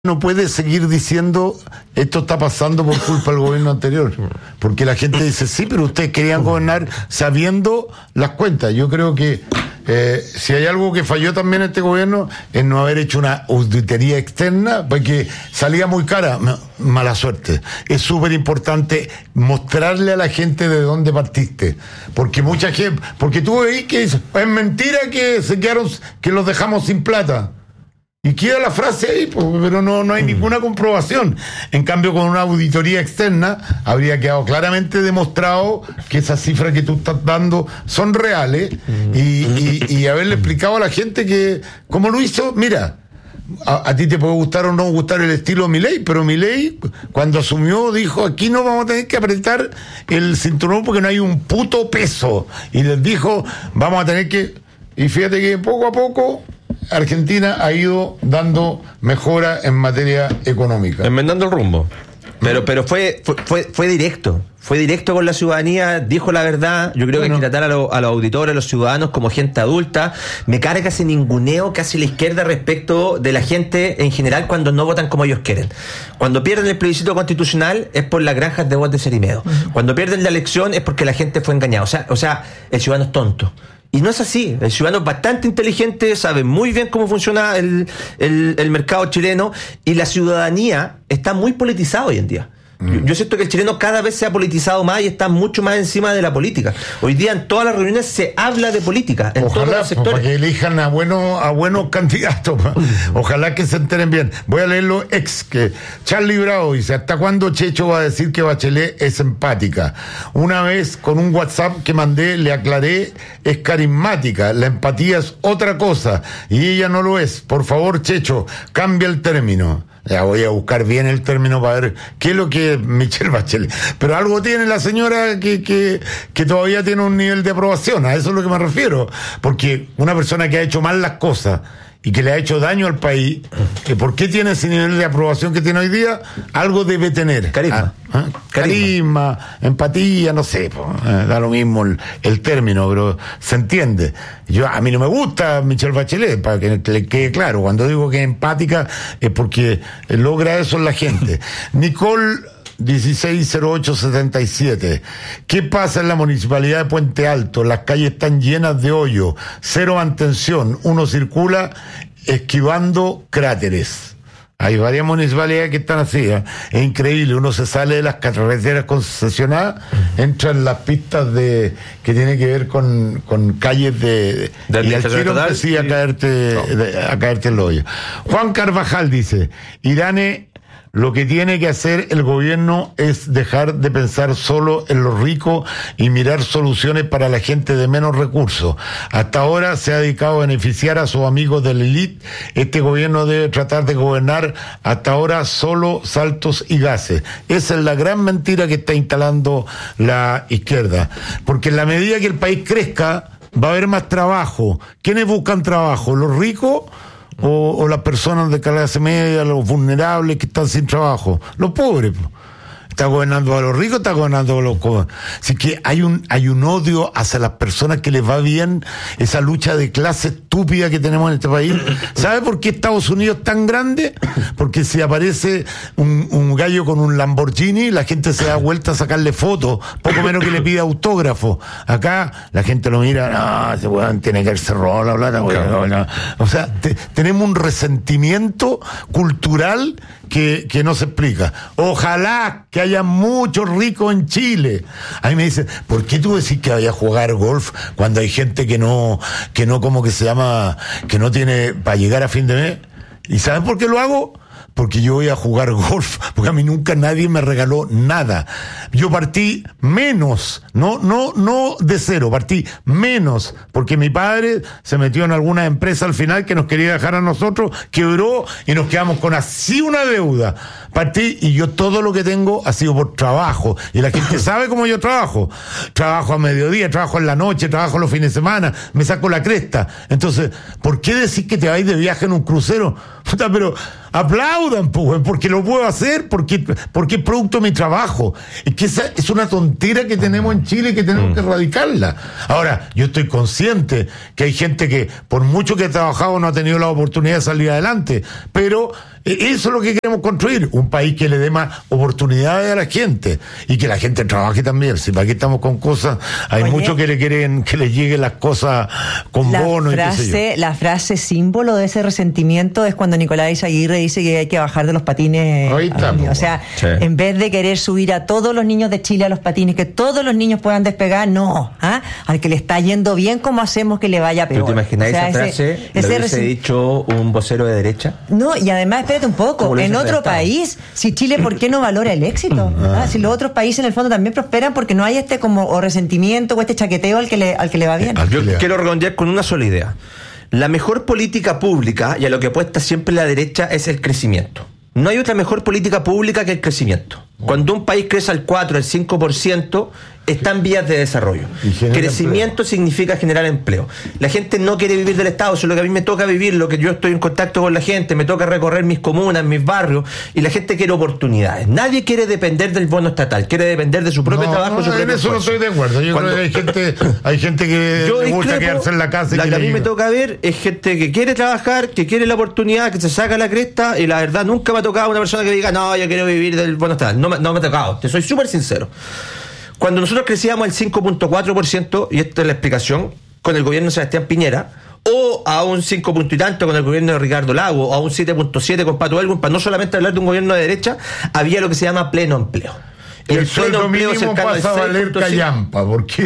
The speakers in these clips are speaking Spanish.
no puede seguir diciendo esto está pasando por culpa del gobierno anterior, porque la gente dice sí, pero ustedes querían gobernar sabiendo las cuentas. Yo creo que si hay algo que falló también este gobierno es no haber hecho una auditoría externa, porque salía muy cara. Mala suerte. Es súper importante mostrarle a la gente de dónde partiste, porque mucha gente, porque tú veis que es mentira que se quedaron, que los dejamos sin plata. Y queda la frase ahí, pero no hay ninguna comprobación. En cambio, con una auditoría externa habría quedado claramente demostrado que esas cifras que tú estás dando son reales y haberle explicado a la gente que, como lo hizo, mira, a ti te puede gustar o no gustar el estilo de Milei, pero Milei, cuando asumió, dijo, aquí no vamos a tener que apretar el cinturón porque no hay un puto peso. Y les dijo, vamos a tener que... Y fíjate que poco a poco... Argentina ha ido dando mejora en materia económica. Enmendando el rumbo. Pero fue directo con la ciudadanía, dijo la verdad. Yo creo que hay que tratar a los auditores, a los ciudadanos como gente adulta. Me carga ese ninguneo que hace la izquierda respecto de la gente en general cuando no votan como ellos quieren. Cuando pierden el plebiscito constitucional es por las granjas de votos de Cerimedo. Cuando pierden la elección es porque la gente fue engañada. O sea, el ciudadano es tonto. Y no es así. El ciudadano es bastante inteligente, sabe muy bien cómo funciona el mercado chileno, y la ciudadanía está muy politizada hoy en día. Yo siento que el chileno cada vez se ha politizado más y está mucho más encima de la política. Hoy día en todas las reuniones se habla de política, en todos los sectores. Para que elijan a buenos candidatos. Ojalá que se enteren bien. Voy a leerlo que Charlie Bravo dice, ¿hasta cuándo Checho va a decir que Bachelet es empática? Una vez con un WhatsApp que mandé le aclaré, es carismática, la empatía es otra cosa y ella no lo es. Por favor, Checho, cambia el término. Ya voy a buscar bien el término para ver qué es lo que es Michelle Bachelet. Pero algo tiene la señora que todavía tiene un nivel de aprobación. A eso es lo que me refiero. Porque una persona que ha hecho mal las cosas y que le ha hecho daño al país, ¿por qué tiene ese nivel de aprobación que tiene hoy día? Algo debe tener. Carisma, empatía, no sé, da lo mismo el término, pero se entiende. A mí no me gusta Michelle Bachelet, para que le quede claro. Cuando digo que es empática es porque logra eso en la gente. Nicole 160877. ¿Qué pasa en la municipalidad de Puente Alto? Las calles están llenas de hoyo, cero mantención, uno circula esquivando cráteres. Hay varias municipalidades que están así, ¿eh? Es increíble, uno se sale de las carreteras concesionadas, entra en las pistas que tiene que ver con calles y al tiro empecé a caerte el hoyo. Juan Carvajal dice, Irane, lo que tiene que hacer el gobierno es dejar de pensar solo en los ricos y mirar soluciones para la gente de menos recursos. Hasta ahora se ha dedicado a beneficiar a sus amigos de la élite. Este gobierno debe tratar de gobernar hasta ahora solo saltos y gases. Esa es la gran mentira que está instalando la izquierda. Porque en la medida que el país crezca, va a haber más trabajo. ¿Quiénes buscan trabajo? ¿Los ricos? O las personas de clase media, los vulnerables que están sin trabajo, los pobres. Está gobernando a los ricos, está gobernando a los pobres. Así que hay un odio hacia las personas que les va bien, esa lucha de clase estúpida que tenemos en este país. ¿Sabe por qué Estados Unidos es tan grande? Porque si aparece un gallo con un Lamborghini, la gente se da vuelta a sacarle fotos, poco menos que le pide autógrafo. Acá la gente lo mira, no, ese weón tiene que haberse robado la plata, weón. No. O sea, tenemos un resentimiento cultural que no se explica. Ojalá que haya muchos ricos en Chile. A mí me dicen, ¿por qué tú decís que vaya a jugar golf cuando hay gente que no, como que se llama, que no tiene para llegar a fin de mes? ¿Y sabes por qué lo hago? Porque yo voy a jugar golf, porque a mí nunca nadie me regaló nada. Yo partí menos, no de cero, partí menos, porque mi padre se metió en alguna empresa al final que nos quería dejar a nosotros, quebró y nos quedamos con así una deuda. Partí y yo todo lo que tengo ha sido por trabajo, y la gente sabe cómo yo trabajo. Trabajo a mediodía, trabajo en la noche, trabajo los fines de semana, me saco la cresta. Entonces, ¿por qué decir que te vais de viaje en un crucero? Puta, pero aplaudan, pues, porque lo puedo hacer, porque es producto de mi trabajo. Es que esa es una tontera que tenemos en Chile y que tenemos que erradicarla. Ahora, yo estoy consciente que hay gente que, por mucho que ha trabajado, no ha tenido la oportunidad de salir adelante, pero eso es lo que queremos construir, un país que le dé más oportunidades a la gente y que la gente trabaje también. Si para qué estamos con cosas, hay muchos que le quieren que les lleguen las cosas con bono y qué sé yo. La frase símbolo de ese resentimiento es cuando Nicolás Aguirre dice que hay que bajar de los patines. Ahí estamos. O sea, en vez de querer subir a todos los niños de Chile a los patines, que todos los niños puedan despegar, no. Al que le está yendo bien, ¿cómo hacemos que le vaya peor? ¿Tú te imaginas esa frase? ¿Lo hubiese dicho un vocero de derecha? No, y además, espérate un poco, en otro país, si Chile, ¿por qué no valora el éxito? Si los otros países en el fondo también prosperan porque no hay o resentimiento o chaqueteo al que le va bien. Yo quiero redondear con una sola idea. La mejor política pública, y a lo que apuesta siempre la derecha, es el crecimiento. No hay otra mejor política pública que el crecimiento. Cuando un país crece al 4, al 5%, está en vías de desarrollo. Crecimiento significa generar empleo. La gente no quiere vivir del Estado, eso es lo que a mí me toca vivir, lo que yo estoy en contacto con la gente, me toca recorrer mis comunas, mis barrios, y la gente quiere oportunidades. Nadie quiere depender del bono estatal, quiere depender de su propio trabajo. En eso no estoy de acuerdo. Yo creo que hay gente que le gusta quedarse en la casa. La que a mí me toca ver es gente que quiere trabajar, que quiere la oportunidad, que se saca la cresta, y la verdad nunca me ha tocado una persona que diga, no, yo quiero vivir del bono estatal. No me ha tocado, te soy súper sincero. Cuando nosotros crecíamos al 5.4%, y esta es la explicación, con el gobierno de Sebastián Piñera, o a un 5 punto y tanto con el gobierno de Ricardo Lagos, o a un 7.7 con Pato Elwin, para no solamente hablar de un gobierno de derecha, había lo que se llama pleno empleo. Y el sueldo mínimo pasa a valer callampa,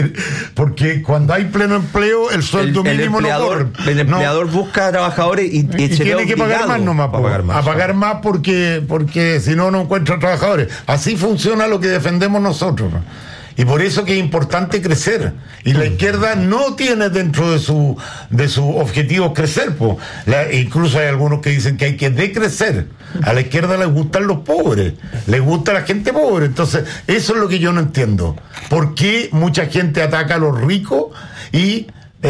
porque cuando hay pleno empleo, el sueldo mínimo no corre. El empleador busca trabajadores y tiene que pagar más nomás, a pagar más porque si no encuentra trabajadores. Así funciona lo que defendemos nosotros. Y por eso que es importante crecer. Y la izquierda no tiene dentro de su objetivo crecer. Incluso hay algunos que dicen que hay que decrecer. A la izquierda les gustan los pobres, les gusta la gente pobre. Entonces, eso es lo que yo no entiendo. ¿Por qué mucha gente ataca a los ricos y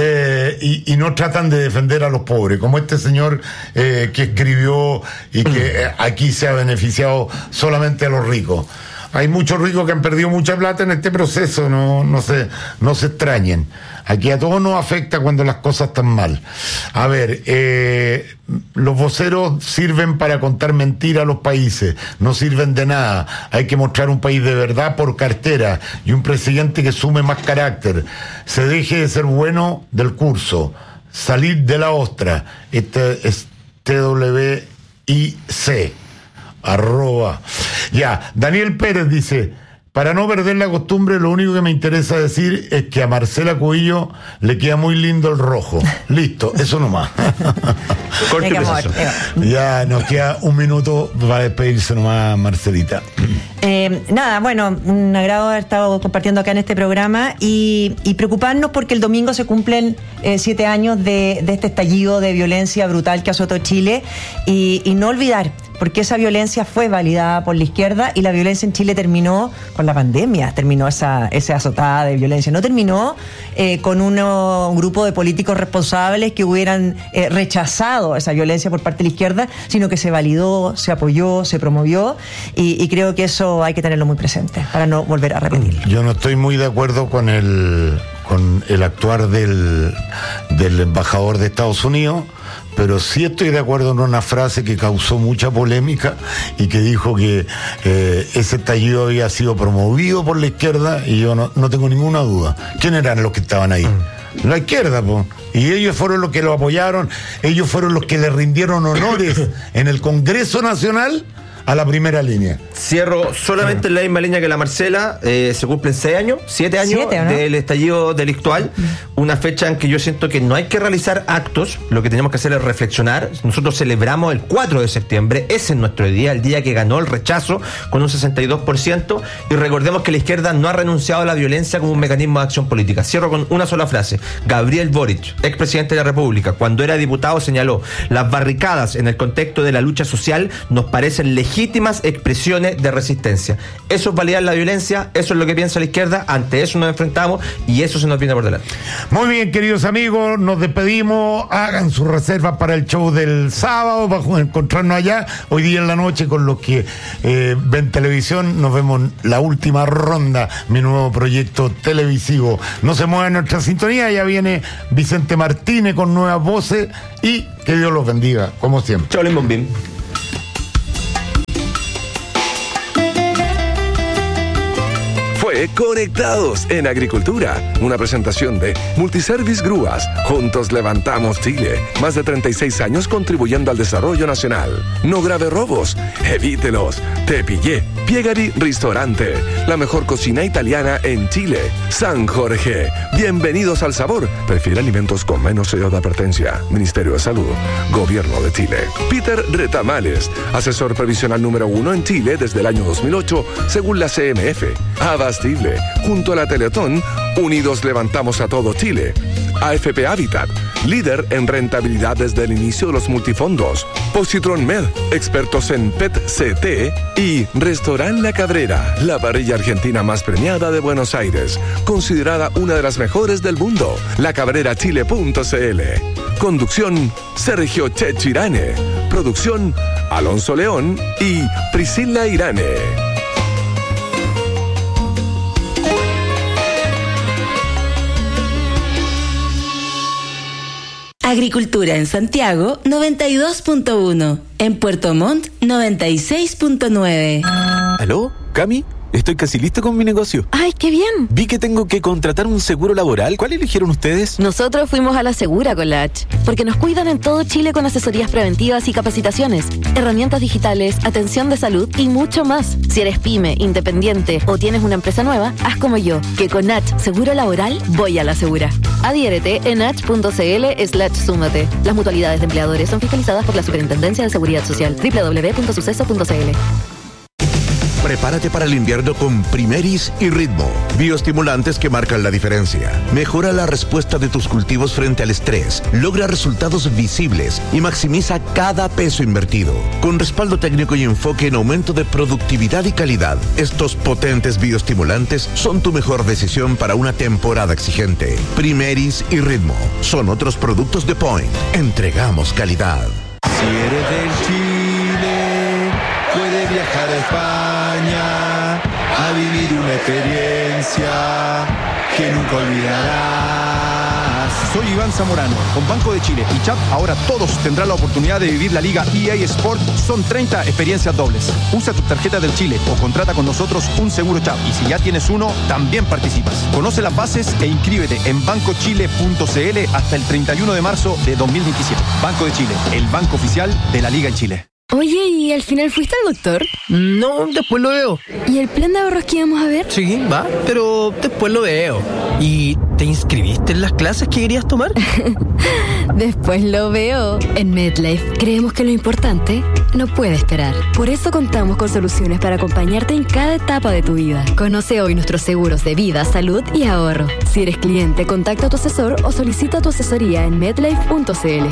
no tratan de defender a los pobres? Como este señor que escribió y que aquí se ha beneficiado solamente a los ricos. Hay muchos ricos que han perdido mucha plata en este proceso, no se extrañen. Aquí a todos nos afecta cuando las cosas están mal. A ver, los voceros sirven para contar mentiras a los países, no sirven de nada. Hay que mostrar un país de verdad por cartera y un presidente que sume más carácter. Se deje de ser bueno del curso, salir de la ostra. Este es TWIC. Ya, Daniel Pérez dice, para no perder la costumbre, lo único que me interesa decir es que a Marcela Cubillo le queda muy lindo el rojo. Listo, eso nomás. Ya nos queda un minuto para despedirse nomás, Marcelita. Nada, bueno, un agrado haber estado compartiendo acá en este programa y preocuparnos porque el domingo se cumplen 7 años de este estallido de violencia brutal que azotó Chile y no olvidar, porque esa violencia fue validada por la izquierda y la violencia en Chile terminó con la pandemia, terminó esa azotada de violencia, no terminó con un grupo de políticos responsables que hubieran rechazado esa violencia por parte de la izquierda, sino que se validó, se apoyó, se promovió y creo que eso hay que tenerlo muy presente para no volver a repetirlo. Yo no estoy muy de acuerdo con el actuar del embajador de Estados Unidos, pero sí estoy de acuerdo en una frase que causó mucha polémica y que dijo que ese estallido había sido promovido por la izquierda y yo no tengo ninguna duda. ¿Quién eran los que estaban ahí? La izquierda, pues. Y ellos fueron los que lo apoyaron, ellos fueron los que le rindieron honores en el Congreso Nacional a la primera línea. Cierro solamente en la misma línea que la Marcela. Se cumplen 7 años del estallido delictual, una fecha en que yo siento que no hay que realizar actos, lo que tenemos que hacer es reflexionar. Nosotros celebramos el 4 de septiembre, ese es nuestro día, el día que ganó el rechazo con un 62%, y recordemos que la izquierda no ha renunciado a la violencia como un mecanismo de acción política. Cierro con una sola frase. Gabriel Boric, expresidente de la República, cuando era diputado señaló: las barricadas en el contexto de la lucha social nos parecen legítimas expresiones acciones de resistencia. Eso es validar la violencia, eso es lo que piensa la izquierda, ante eso nos enfrentamos y eso se nos viene por delante. Muy bien, queridos amigos, nos despedimos. Hagan sus reservas para el show del sábado, para encontrarnos allá. Hoy día en la noche, con los que ven televisión, nos vemos la última ronda, mi nuevo proyecto televisivo. No se mueva nuestra sintonía, ya viene Vicente Martínez con nuevas voces y que Dios los bendiga, como siempre. Chau, Bombín. Conectados en Agricultura, una presentación de Multiservice Grúas. Juntos levantamos Chile. Más de 36 años contribuyendo al desarrollo nacional. No grave robos, evítelos. Te pillé. Piegari Ristorante, la mejor cocina italiana en Chile. San Jorge, bienvenidos al sabor. Prefiere alimentos con menos sello de advertencia. Ministerio de Salud, Gobierno de Chile. Peter Retamales, asesor previsional número 1 en Chile desde el año 2008, según la CMF. Abastible, junto a la Teletón, unidos levantamos a todo Chile. AFP Habitat, líder en rentabilidad desde el inicio de los multifondos. Positron Med, expertos en PET-CT. Y Restaurant La Cabrera, la parrilla argentina más premiada de Buenos Aires, considerada una de las mejores del mundo. lacabrerachile.cl. Conducción, Sergio Checho Irane. Producción, Alonso León y Priscila Irane. Agricultura en Santiago 92.1, en Puerto Montt 96.9. ¿Aló? ¿Cami? Estoy casi listo con mi negocio. ¡Ay, qué bien! Vi que tengo que contratar un seguro laboral. ¿Cuál eligieron ustedes? Nosotros fuimos a la Segura con la H, porque nos cuidan en todo Chile con asesorías preventivas y capacitaciones, herramientas digitales, atención de salud y mucho más. Si eres pyme, independiente o tienes una empresa nueva, haz como yo, que con H Seguro Laboral voy a la Segura. Adhiérete en h.cl/súmate. Las mutualidades de empleadores son fiscalizadas por la Superintendencia de Seguridad Social. www.suceso.cl. Prepárate para el invierno con Primeris y Ritmo, bioestimulantes que marcan la diferencia. Mejora la respuesta de tus cultivos frente al estrés, logra resultados visibles y maximiza cada peso invertido. Con respaldo técnico y enfoque en aumento de productividad y calidad, estos potentes bioestimulantes son tu mejor decisión para una temporada exigente. Primeris y Ritmo son otros productos de Point. Entregamos calidad. Si eres del Chile, puedes viajar a España a vivir una experiencia que nunca olvidarás. Soy Iván Zamorano, con Banco de Chile y CHAP, ahora todos tendrán la oportunidad de vivir la Liga EA Sport. Son 30 experiencias dobles. Usa tu tarjeta del Chile o contrata con nosotros un seguro CHAP. Y si ya tienes uno, también participas. Conoce las bases e inscríbete en bancochile.cl hasta el 31 de marzo de 2027. Banco de Chile, el banco oficial de la Liga en Chile. Oye, ¿y al final fuiste al doctor? No, después lo veo. ¿Y el plan de ahorros que íbamos a ver? Sí, va, pero después lo veo. ¿Y te inscribiste en las clases que querías tomar? Después lo veo. En MedLife creemos que lo importante no puede esperar. Por eso contamos con soluciones para acompañarte en cada etapa de tu vida. Conoce hoy nuestros seguros de vida, salud y ahorro. Si eres cliente, contacta a tu asesor o solicita tu asesoría en medlife.cl.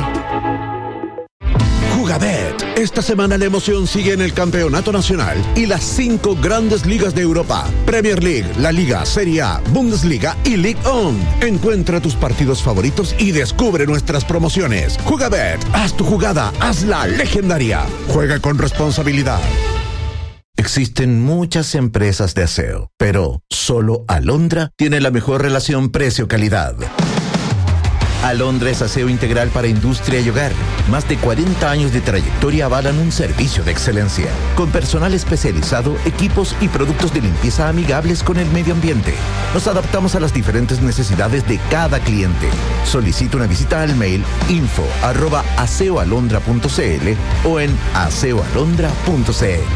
Jugabet. Esta semana la emoción sigue en el campeonato nacional y las 5 grandes ligas de Europa: Premier League, La Liga, Serie A, Bundesliga y Ligue 1. Encuentra tus partidos favoritos y descubre nuestras promociones. Jugabet, haz tu jugada, hazla legendaria. Juega con responsabilidad. Existen muchas empresas de aseo, pero solo Alondra tiene la mejor relación precio-calidad. Alondra es aseo integral para industria y hogar. Más de 40 años de trayectoria avalan un servicio de excelencia, con personal especializado, equipos y productos de limpieza amigables con el medio ambiente. Nos adaptamos a las diferentes necesidades de cada cliente. Solicita una visita al mail info@aseoalondra.cl o en aseoalondra.cl.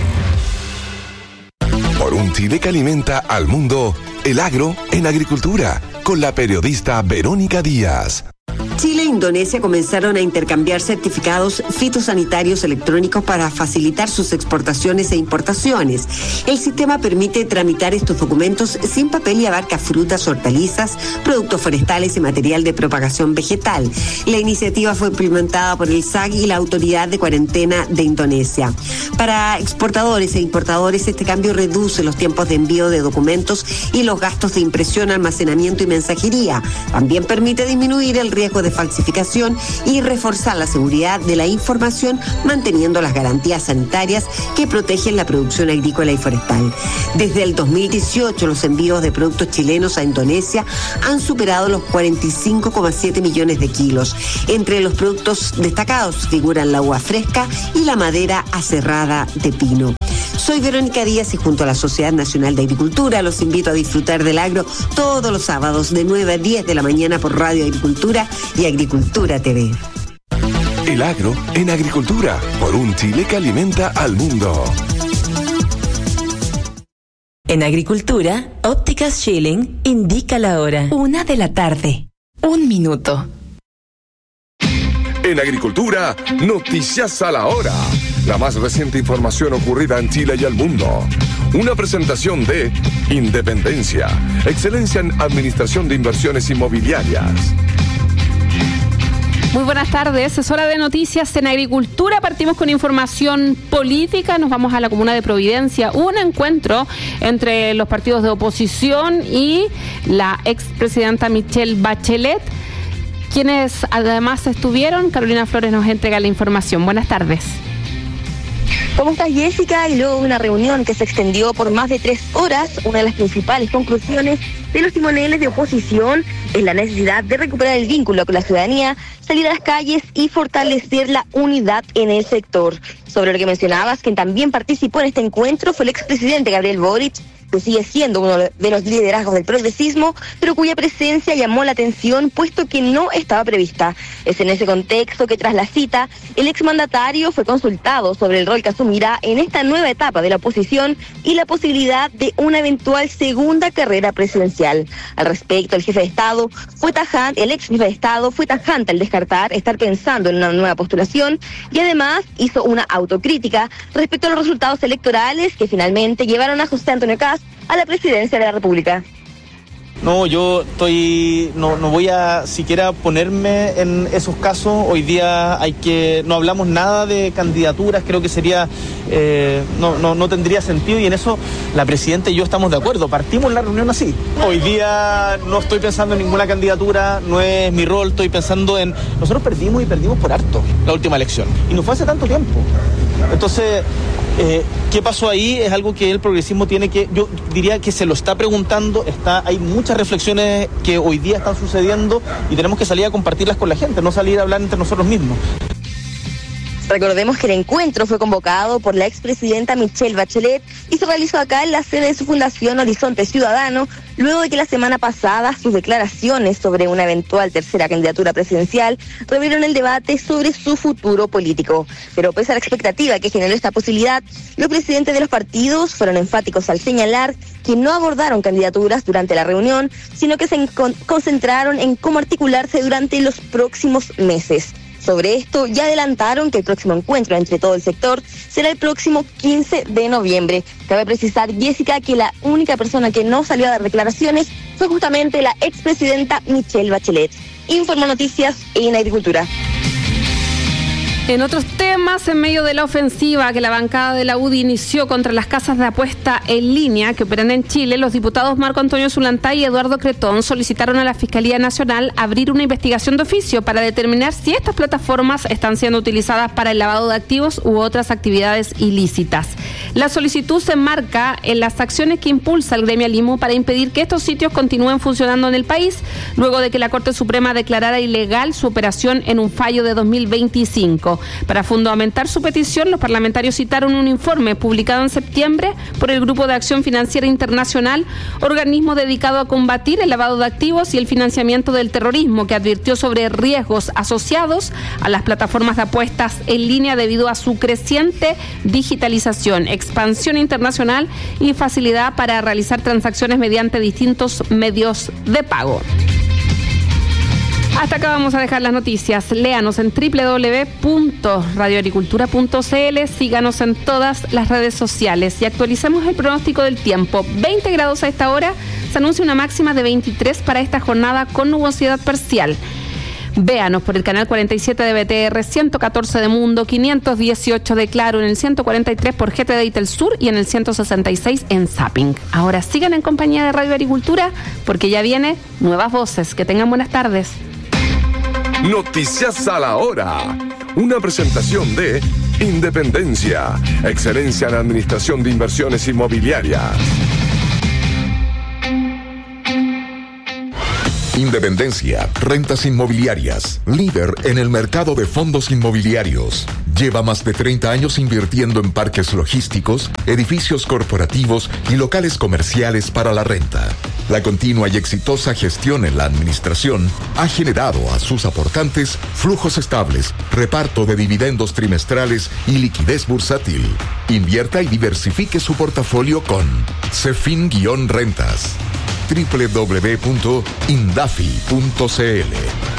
Por un Chile que alimenta al mundo, el agro en agricultura, con la periodista Verónica Díaz. Chile Indonesia comenzaron a intercambiar certificados fitosanitarios electrónicos para facilitar sus exportaciones e importaciones. El sistema permite tramitar estos documentos sin papel y abarca frutas, hortalizas, productos forestales y material de propagación vegetal. La iniciativa fue implementada por el SAC y la Autoridad de Cuarentena de Indonesia. Para exportadores e importadores, este cambio reduce los tiempos de envío de documentos y los gastos de impresión, almacenamiento y mensajería. También permite disminuir el riesgo de falsificación y reforzar la seguridad de la información, manteniendo las garantías sanitarias que protegen la producción agrícola y forestal. Desde el 2018, los envíos de productos chilenos a Indonesia han superado los 45,7 millones de kilos. Entre los productos destacados figuran la uva fresca y la madera aserrada de pino. Soy Verónica Díaz y junto a la Sociedad Nacional de Agricultura los invito a disfrutar del agro todos los sábados de 9 a 10 de la mañana por Radio Agricultura y Agricultura TV. El agro en agricultura, por un Chile que alimenta al mundo. En Agricultura, Ópticas Schilling indica la hora. 1 de la tarde. 1 minuto. En agricultura, noticias a la hora. La más reciente información ocurrida en Chile y el mundo. Una presentación de Independencia, excelencia en administración de inversiones inmobiliarias. Muy buenas tardes, es hora de noticias en agricultura. Partimos con información política, nos vamos a la comuna de Providencia. Hubo un encuentro entre los partidos de oposición y la expresidenta Michelle Bachelet, quienes además estuvieron. Carolina Flores nos entrega la información. Buenas tardes. ¿Cómo estás, Jessica? Y luego de una reunión que se extendió por más de 3 horas, una de las principales conclusiones de los timoneles de oposición es la necesidad de recuperar el vínculo con la ciudadanía, salir a las calles y fortalecer la unidad en el sector. Sobre lo que mencionabas, quien también participó en este encuentro fue el expresidente Gabriel Boric, que sigue siendo uno de los liderazgos del progresismo, pero cuya presencia llamó la atención puesto que no estaba prevista. Es en ese contexto que tras la cita, el exmandatario fue consultado sobre el rol que asumirá en esta nueva etapa de la oposición y la posibilidad de una eventual segunda carrera presidencial. Al respecto, el ex jefe de Estado fue tajante al descartar estar pensando en una nueva postulación y además hizo una autocrítica respecto a los resultados electorales que finalmente llevaron a José Antonio Kast a la presidencia de la República. No, yo no voy a siquiera ponerme en esos casos. Hoy día no hablamos nada de candidaturas, creo que sería, no tendría sentido, y en eso la presidenta y yo estamos de acuerdo. Partimos la reunión así. Hoy día no estoy pensando en ninguna candidatura, no es mi rol, estoy pensando en... Nosotros perdimos por harto la última elección, y no fue hace tanto tiempo. Entonces, ¿qué pasó ahí? Es algo que el progresismo tiene que, yo diría que se lo está preguntando, hay muchas reflexiones que hoy día están sucediendo y tenemos que salir a compartirlas con la gente, no salir a hablar entre nosotros mismos. Recordemos que el encuentro fue convocado por la expresidenta Michelle Bachelet y se realizó acá en la sede de su fundación Horizonte Ciudadano, luego de que la semana pasada sus declaraciones sobre una eventual tercera candidatura presidencial revelaron el debate sobre su futuro político. Pero pese a la expectativa que generó esta posibilidad, los presidentes de los partidos fueron enfáticos al señalar que no abordaron candidaturas durante la reunión, sino que se concentraron en cómo articularse durante los próximos meses. Sobre esto, ya adelantaron que el próximo encuentro entre todo el sector será el próximo 15 de noviembre. Cabe precisar, Jessica, que la única persona que no salió a dar declaraciones fue justamente la expresidenta Michelle Bachelet. Informa Noticias en Agricultura. En otros temas, en medio de la ofensiva que la bancada de la UDI inició contra las casas de apuesta en línea que operan en Chile, los diputados Marco Antonio Zulantay y Eduardo Cretón solicitaron a la Fiscalía Nacional abrir una investigación de oficio para determinar si estas plataformas están siendo utilizadas para el lavado de activos u otras actividades ilícitas. La solicitud se enmarca en las acciones que impulsa el gremio Limo para impedir que estos sitios continúen funcionando en el país, luego de que la Corte Suprema declarara ilegal su operación en un fallo de 2025. Para fundamentar su petición, los parlamentarios citaron un informe publicado en septiembre por el Grupo de Acción Financiera Internacional, organismo dedicado a combatir el lavado de activos y el financiamiento del terrorismo, que advirtió sobre riesgos asociados a las plataformas de apuestas en línea debido a su creciente digitalización, expansión internacional y facilidad para realizar transacciones mediante distintos medios de pago. Hasta acá vamos a dejar las noticias. Léanos en www.radioagricultura.cl, síganos en todas las redes sociales y actualicemos el pronóstico del tiempo. 20 grados a esta hora, se anuncia una máxima de 23 para esta jornada con nubosidad parcial. Véanos por el canal 47 de BTR, 114 de Mundo, 518 de Claro, en el 143 por GTD y Telsur y en el 166 en Zapping. Ahora sigan en compañía de Radio Agricultura porque ya viene Nuevas Voces. Que tengan buenas tardes. Noticias a la hora. Una presentación de Independencia, excelencia en administración de inversiones inmobiliarias. Independencia, rentas inmobiliarias, líder en el mercado de fondos inmobiliarios. Lleva más de 30 años invirtiendo en parques logísticos, edificios corporativos y locales comerciales para la renta. La continua y exitosa gestión en la administración ha generado a sus aportantes flujos estables, reparto de dividendos trimestrales y liquidez bursátil. Invierta y diversifique su portafolio con Cefin-Rentas. www.indafi.cl.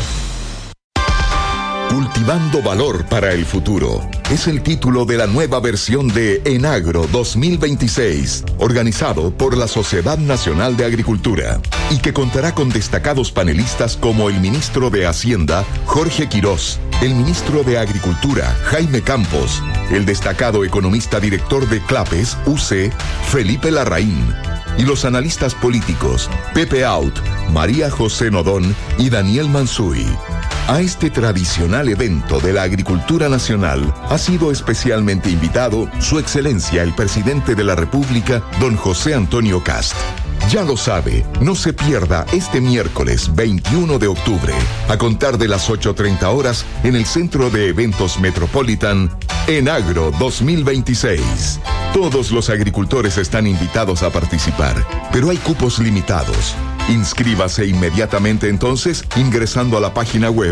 Cultivando valor para el futuro es el título de la nueva versión de Enagro 2026, organizado por la Sociedad Nacional de Agricultura, y que contará con destacados panelistas como el ministro de Hacienda, Jorge Quirós, el ministro de Agricultura, Jaime Campos, el destacado economista director de Clapes, UC, Felipe Larraín, y los analistas políticos Pepe Out, María José Nodón y Daniel Mansuy. A este tradicional evento de la agricultura nacional ha sido especialmente invitado Su Excelencia el Presidente de la República, don José Antonio Kast. Ya lo sabe, no se pierda este miércoles 21 de octubre, a contar de las 8:30 horas, en el Centro de Eventos Metropolitan, Enagro 2026. Todos los agricultores están invitados a participar, pero hay cupos limitados. Inscríbase inmediatamente entonces ingresando a la página web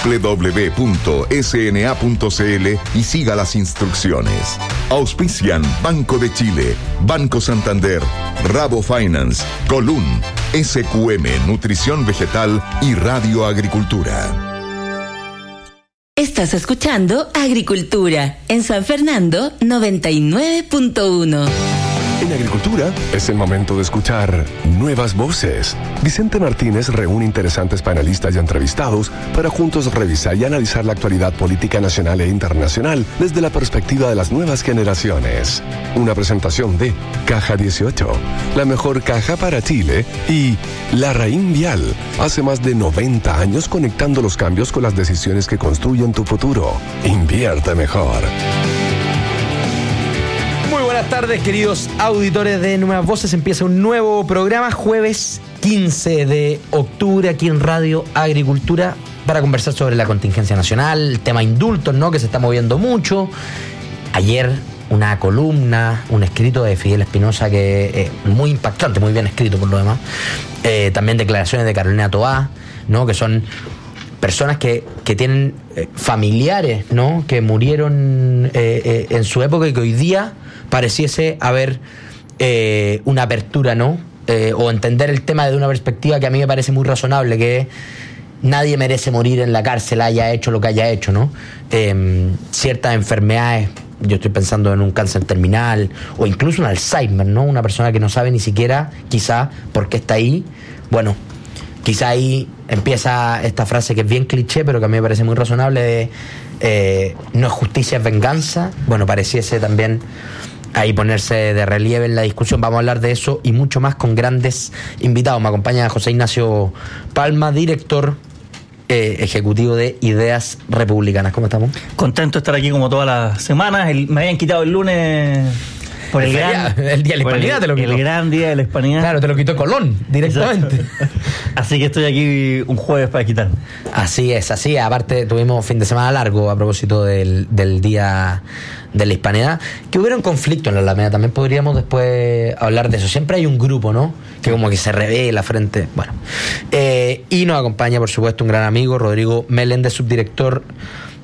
www.sna.cl y siga las instrucciones. Auspician Banco de Chile, Banco Santander, Rabo Finance, Colún, SQM Nutrición Vegetal y Radio Agricultura. Estás escuchando Agricultura en San Fernando 99.1. En Agricultura es el momento de escuchar Nuevas Voces. Vicente Martínez reúne interesantes panelistas y entrevistados para juntos revisar y analizar la actualidad política nacional e internacional desde la perspectiva de las nuevas generaciones. Una presentación de Caja 18, la mejor caja para Chile, y Larraín Vial, hace más de 90 años conectando los cambios con las decisiones que construyen tu futuro. Invierte mejor. Buenas tardes, queridos auditores de Nuevas Voces. Empieza un nuevo programa, jueves 15 de octubre, aquí en Radio Agricultura, para conversar sobre la contingencia nacional, el tema indultos, ¿no?, que se está moviendo mucho. Ayer una columna, un escrito de Fidel Espinosa que muy impactante, muy bien escrito por lo demás. También declaraciones de Carolina Toá, ¿no?, que son personas que tienen familiares, ¿no?, que murieron en su época y que hoy día pareciese haber una apertura, ¿no? O entender el tema desde una perspectiva que a mí me parece muy razonable, que nadie merece morir en la cárcel, haya hecho lo que haya hecho, ¿no? Ciertas enfermedades, yo estoy pensando en un cáncer terminal o incluso un Alzheimer, ¿no? Una persona que no sabe ni siquiera, quizá, por qué está ahí. Bueno, quizá ahí empieza esta frase que es bien cliché, pero que a mí me parece muy razonable, de no es justicia, es venganza. Bueno, pareciese también ahí ponerse de relieve en la discusión. Vamos a hablar de eso y mucho más con grandes invitados. Me acompaña José Ignacio Palma, director ejecutivo de Ideas Republicanas. ¿Cómo estamos? Contento de estar aquí como todas las semanas. Me habían quitado el lunes por el día de la Hispanidad, te lo quitó. El gran día de la Hispanidad. Claro, te lo quitó Colón directamente. Así que estoy aquí un jueves para quitar. Así es, así. Aparte tuvimos fin de semana largo a propósito del día de la Hispanidad, que hubiera un conflicto en la Alameda. También podríamos después hablar de eso. Siempre hay un grupo, ¿no?, que como que se revela frente. Bueno, y nos acompaña, por supuesto, un gran amigo, Rodrigo Meléndez, subdirector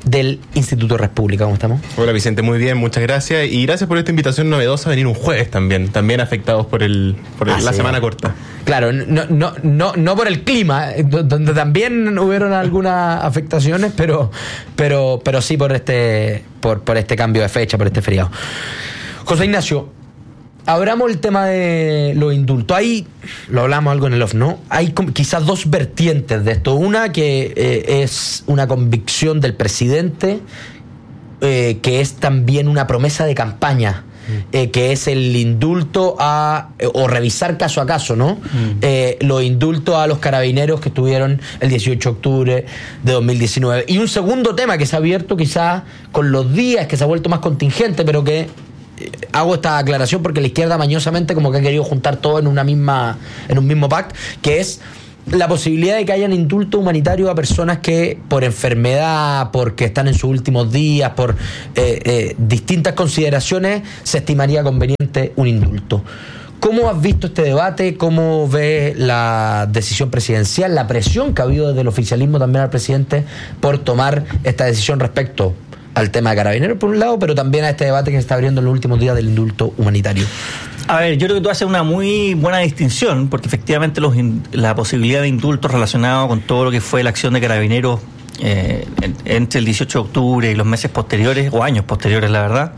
del Instituto Red Pública. ¿Cómo estamos? Hola Vicente, muy bien, muchas gracias. Y gracias por esta invitación novedosa a venir un jueves también afectados por la semana corta. Claro, no por el clima, donde también hubieron algunas afectaciones, pero sí por este cambio de fecha, por este feriado. José Ignacio, abramos el tema de los indultos. Ahí lo hablamos algo en el off, ¿no? Hay quizás dos vertientes de esto. Una que es una convicción del presidente, que es también una promesa de campaña, que es el indulto o revisar caso a caso, ¿no? Los indultos a los carabineros que estuvieron el 18 de octubre de 2019. Y un segundo tema que se ha abierto quizás con los días, que se ha vuelto más contingente, pero que hago esta aclaración porque la izquierda mañosamente como que ha querido juntar todo en un mismo pack, que es la posibilidad de que hayan indultos humanitarios a personas que por enfermedad, porque están en sus últimos días, por distintas consideraciones, se estimaría conveniente un indulto. ¿Cómo has visto este debate? ¿Cómo ves la decisión presidencial, la presión que ha habido desde el oficialismo también al presidente por tomar esta decisión respecto al tema de carabineros por un lado, pero también a este debate que se está abriendo en los últimos días del indulto humanitario? A ver, yo creo que tú haces una muy buena distinción, porque efectivamente la posibilidad de indultos relacionado con todo lo que fue la acción de carabineros entre el 18 de octubre y los meses posteriores, o años posteriores, la verdad,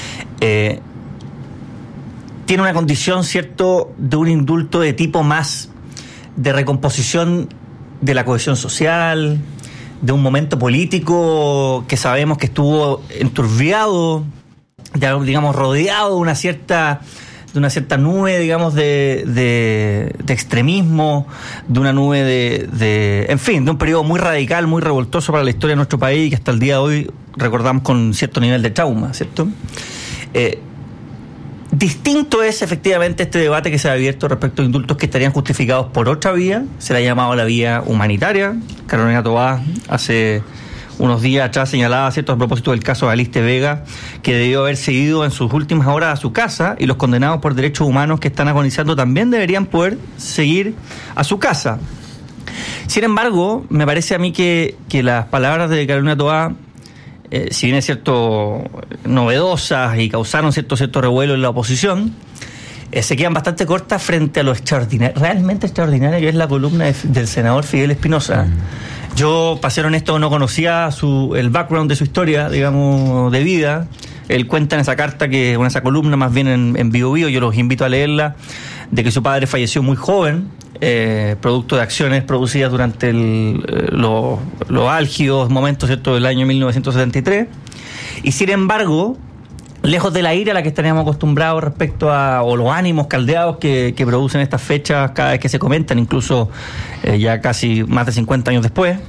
tiene una condición, ¿cierto?, de un indulto de tipo más de recomposición de la cohesión social, de un momento político que sabemos que estuvo enturbiado, digamos, rodeado de una cierta nube, digamos, de extremismo, de una nube en fin, de un periodo muy radical, muy revoltoso para la historia de nuestro país, que hasta el día de hoy recordamos con cierto nivel de trauma, ¿cierto? Distinto es efectivamente este debate que se ha abierto respecto a indultos que estarían justificados por otra vía, se le ha llamado la vía humanitaria. Carolina Toá hace unos días atrás señalaba, ¿cierto?, a propósito del caso de Aliste Vega, que debió haber seguido en sus últimas horas a su casa, y los condenados por derechos humanos que están agonizando también deberían poder seguir a su casa. Sin embargo, me parece a mí que las palabras de Carolina Toá, si bien es cierto novedosas y causaron cierto revuelo en la oposición, se quedan bastante cortas frente a lo realmente extraordinario que es la columna del senador Fidel Espinosa. Yo, para ser honesto, no conocía el background de su historia, digamos, de vida. Él cuenta en esa carta, en esa columna, más bien en Bio Bio, yo los invito a leerla, de que su padre falleció muy joven, producto de acciones producidas durante los álgidos momentos, ¿cierto?, del año 1973. Y sin embargo, lejos de la ira a la que estaríamos acostumbrados respecto o los ánimos caldeados que producen estas fechas cada vez que se comentan, incluso ya casi más de 50 años después,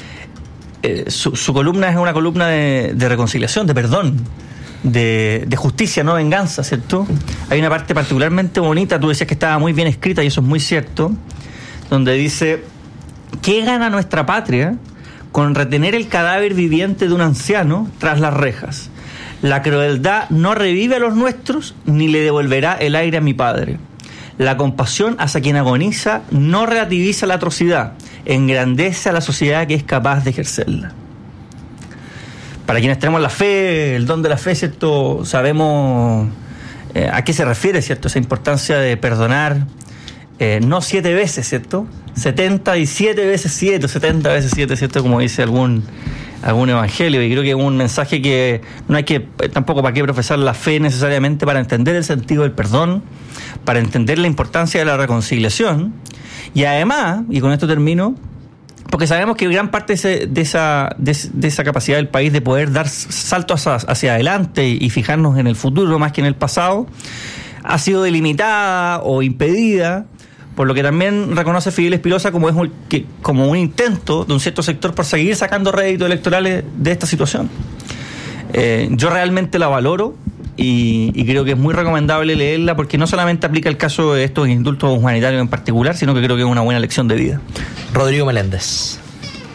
su columna es una columna de reconciliación, de perdón, de justicia, no venganza, ¿cierto? Hay una parte particularmente bonita, tú decías que estaba muy bien escrita, y eso es muy cierto, donde dice: ¿qué gana nuestra patria con retener el cadáver viviente de un anciano tras las rejas? La crueldad no revive a los nuestros, ni le devolverá el aire a mi padre. La compasión hacia quien agoniza no relativiza la atrocidad, engrandece a la sociedad que es capaz de ejercerla. Para quienes tenemos la fe, el don de la fe, ¿cierto?, sabemos a qué se refiere, ¿cierto?, esa importancia de perdonar, no 7 veces, ¿cierto?, 77 veces 7, 70 veces 7, ¿cierto?, como dice algún evangelio. Y creo que es un mensaje que no hay que tampoco para qué profesar la fe necesariamente para entender el sentido del perdón, para entender la importancia de la reconciliación, y además, y con esto termino, porque sabemos que gran parte de esa capacidad del país de poder dar saltos hacia adelante y fijarnos en el futuro más que en el pasado ha sido delimitada o impedida por lo que también reconoce Fidel Espinosa como un intento de un cierto sector por seguir sacando réditos electorales de esta situación. Yo realmente la valoro y creo que es muy recomendable leerla, porque no solamente aplica el caso de estos indultos humanitarios en particular, sino que creo que es una buena lección de vida. Rodrigo Meléndez.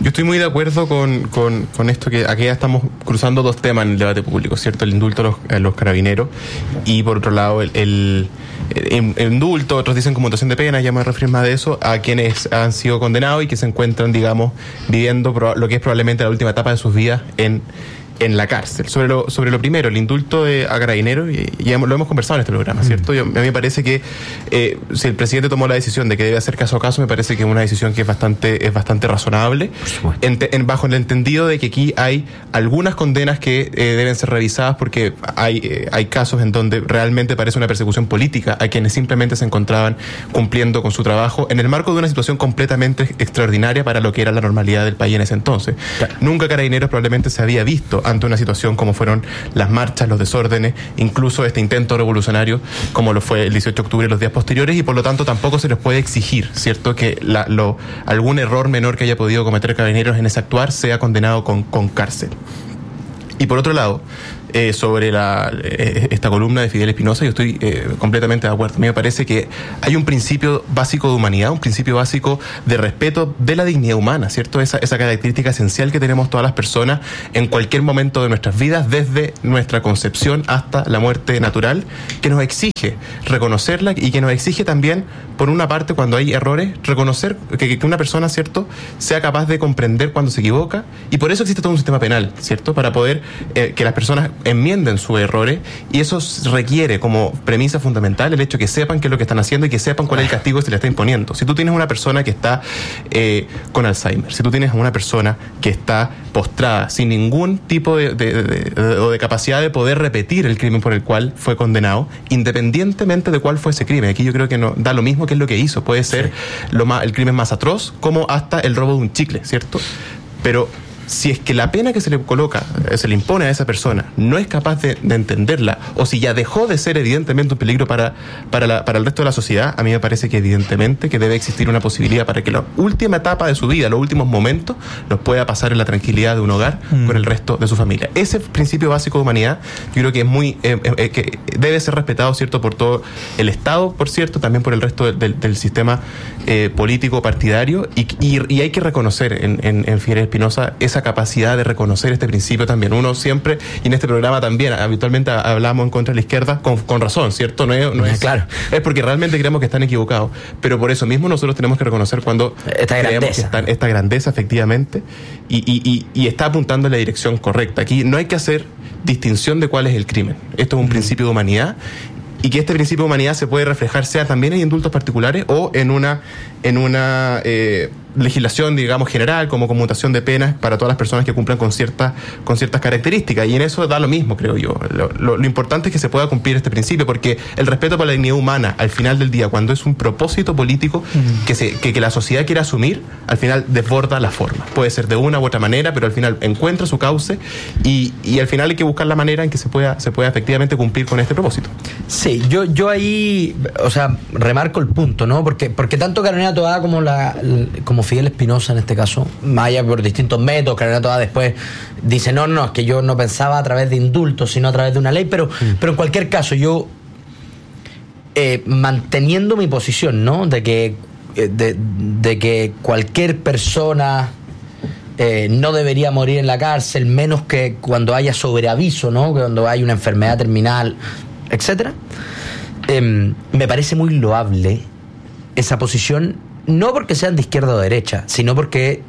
Yo estoy muy de acuerdo con esto, que aquí ya estamos cruzando dos temas en el debate público, ¿cierto? El indulto a los carabineros y, por otro lado, el indulto, otros dicen conmutación de pena, ya me voy a referir más de eso, a quienes han sido condenados y que se encuentran, digamos, viviendo lo que es probablemente la última etapa de sus vidas en la cárcel. Sobre lo primero, el indulto a carabineros, ya lo hemos conversado en este programa, ¿cierto? A mí me parece que si el presidente tomó la decisión de que debe hacer caso a caso, me parece que es una decisión que es bastante razonable, bajo el entendido de que aquí hay algunas condenas que deben ser revisadas, porque hay casos en donde realmente parece una persecución política a quienes simplemente se encontraban cumpliendo con su trabajo en el marco de una situación completamente extraordinaria para lo que era la normalidad del país en ese entonces. Claro. Nunca Carabineros probablemente se había visto ante una situación como fueron las marchas, los desórdenes, incluso este intento revolucionario como lo fue el 18 de octubre y los días posteriores, y por lo tanto tampoco se les puede exigir, ¿cierto?, que algún error menor que haya podido cometer Carabineros en ese actuar sea condenado con cárcel. Y por otro lado, sobre esta columna de Fidel Espinosa, yo estoy completamente de acuerdo. A mí me parece que hay un principio básico de humanidad, un principio básico de respeto de la dignidad humana, ¿cierto? Esa característica esencial que tenemos todas las personas en cualquier momento de nuestras vidas, desde nuestra concepción hasta la muerte natural, que nos exige reconocerla y que nos exige también, por una parte, cuando hay errores, reconocer que una persona, ¿cierto?, sea capaz de comprender cuando se equivoca, y por eso existe todo un sistema penal, ¿cierto?, para poder que las personas enmienden sus errores, y eso requiere como premisa fundamental el hecho que sepan qué es lo que están haciendo y que sepan cuál es el castigo que se le está imponiendo. Si tú tienes una persona que está con Alzheimer, si tú tienes una persona que está postrada sin ningún tipo de capacidad de poder repetir el crimen por el cual fue condenado, independientemente de cuál fue ese crimen, aquí yo creo que no da lo mismo qué es lo que hizo, puede ser el crimen más atroz como hasta el robo de un chicle, ¿cierto? Pero si es que la pena que se le coloca, se le impone a esa persona, no es capaz de entenderla, o si ya dejó de ser evidentemente un peligro para el resto de la sociedad, a mí me parece que evidentemente que debe existir una posibilidad para que la última etapa de su vida, los últimos momentos, los pueda pasar en la tranquilidad de un hogar con el resto de su familia. Ese principio básico de humanidad, yo creo que es muy que debe ser respetado, ¿cierto?, por todo el Estado, por cierto, también por el resto del sistema político partidario, y hay que reconocer en Fidel Espinosa esa capacidad de reconocer este principio también. Uno siempre, y en este programa también, habitualmente hablamos en contra de la izquierda con razón, ¿cierto? No es claro. Es porque realmente creemos que están equivocados, pero por eso mismo nosotros tenemos que reconocer cuando creemos que están esta grandeza, efectivamente, y está apuntando en la dirección correcta. Aquí no hay que hacer distinción de cuál es el crimen. Esto es un principio de humanidad, y que este principio de humanidad se puede reflejar sea también en indultos particulares o en una legislación, digamos, general, como conmutación de penas para todas las personas que cumplan con ciertas características, y en eso da lo mismo, creo yo. Lo importante es que se pueda cumplir este principio, porque el respeto por la dignidad humana, al final del día, cuando es un propósito político que la sociedad quiere asumir, al final desborda la forma. Puede ser de una u otra manera, pero al final encuentra su cauce, y al final hay que buscar la manera en que se pueda efectivamente cumplir con este propósito. Sí, yo ahí, o sea, remarco el punto, ¿no? Porque tanto Carolina Toá como Fidel Espinosa en este caso, vaya por distintos métodos. Carolina Toá después dice no, es que yo no pensaba a través de indultos, sino a través de una ley, pero en cualquier caso yo manteniendo mi posición, ¿no?, de que cualquier persona no debería morir en la cárcel, menos que cuando haya sobreaviso, ¿no?, cuando hay una enfermedad terminal, etcétera. Me parece muy loable esa posición, no porque sean de izquierda o derecha, sino porque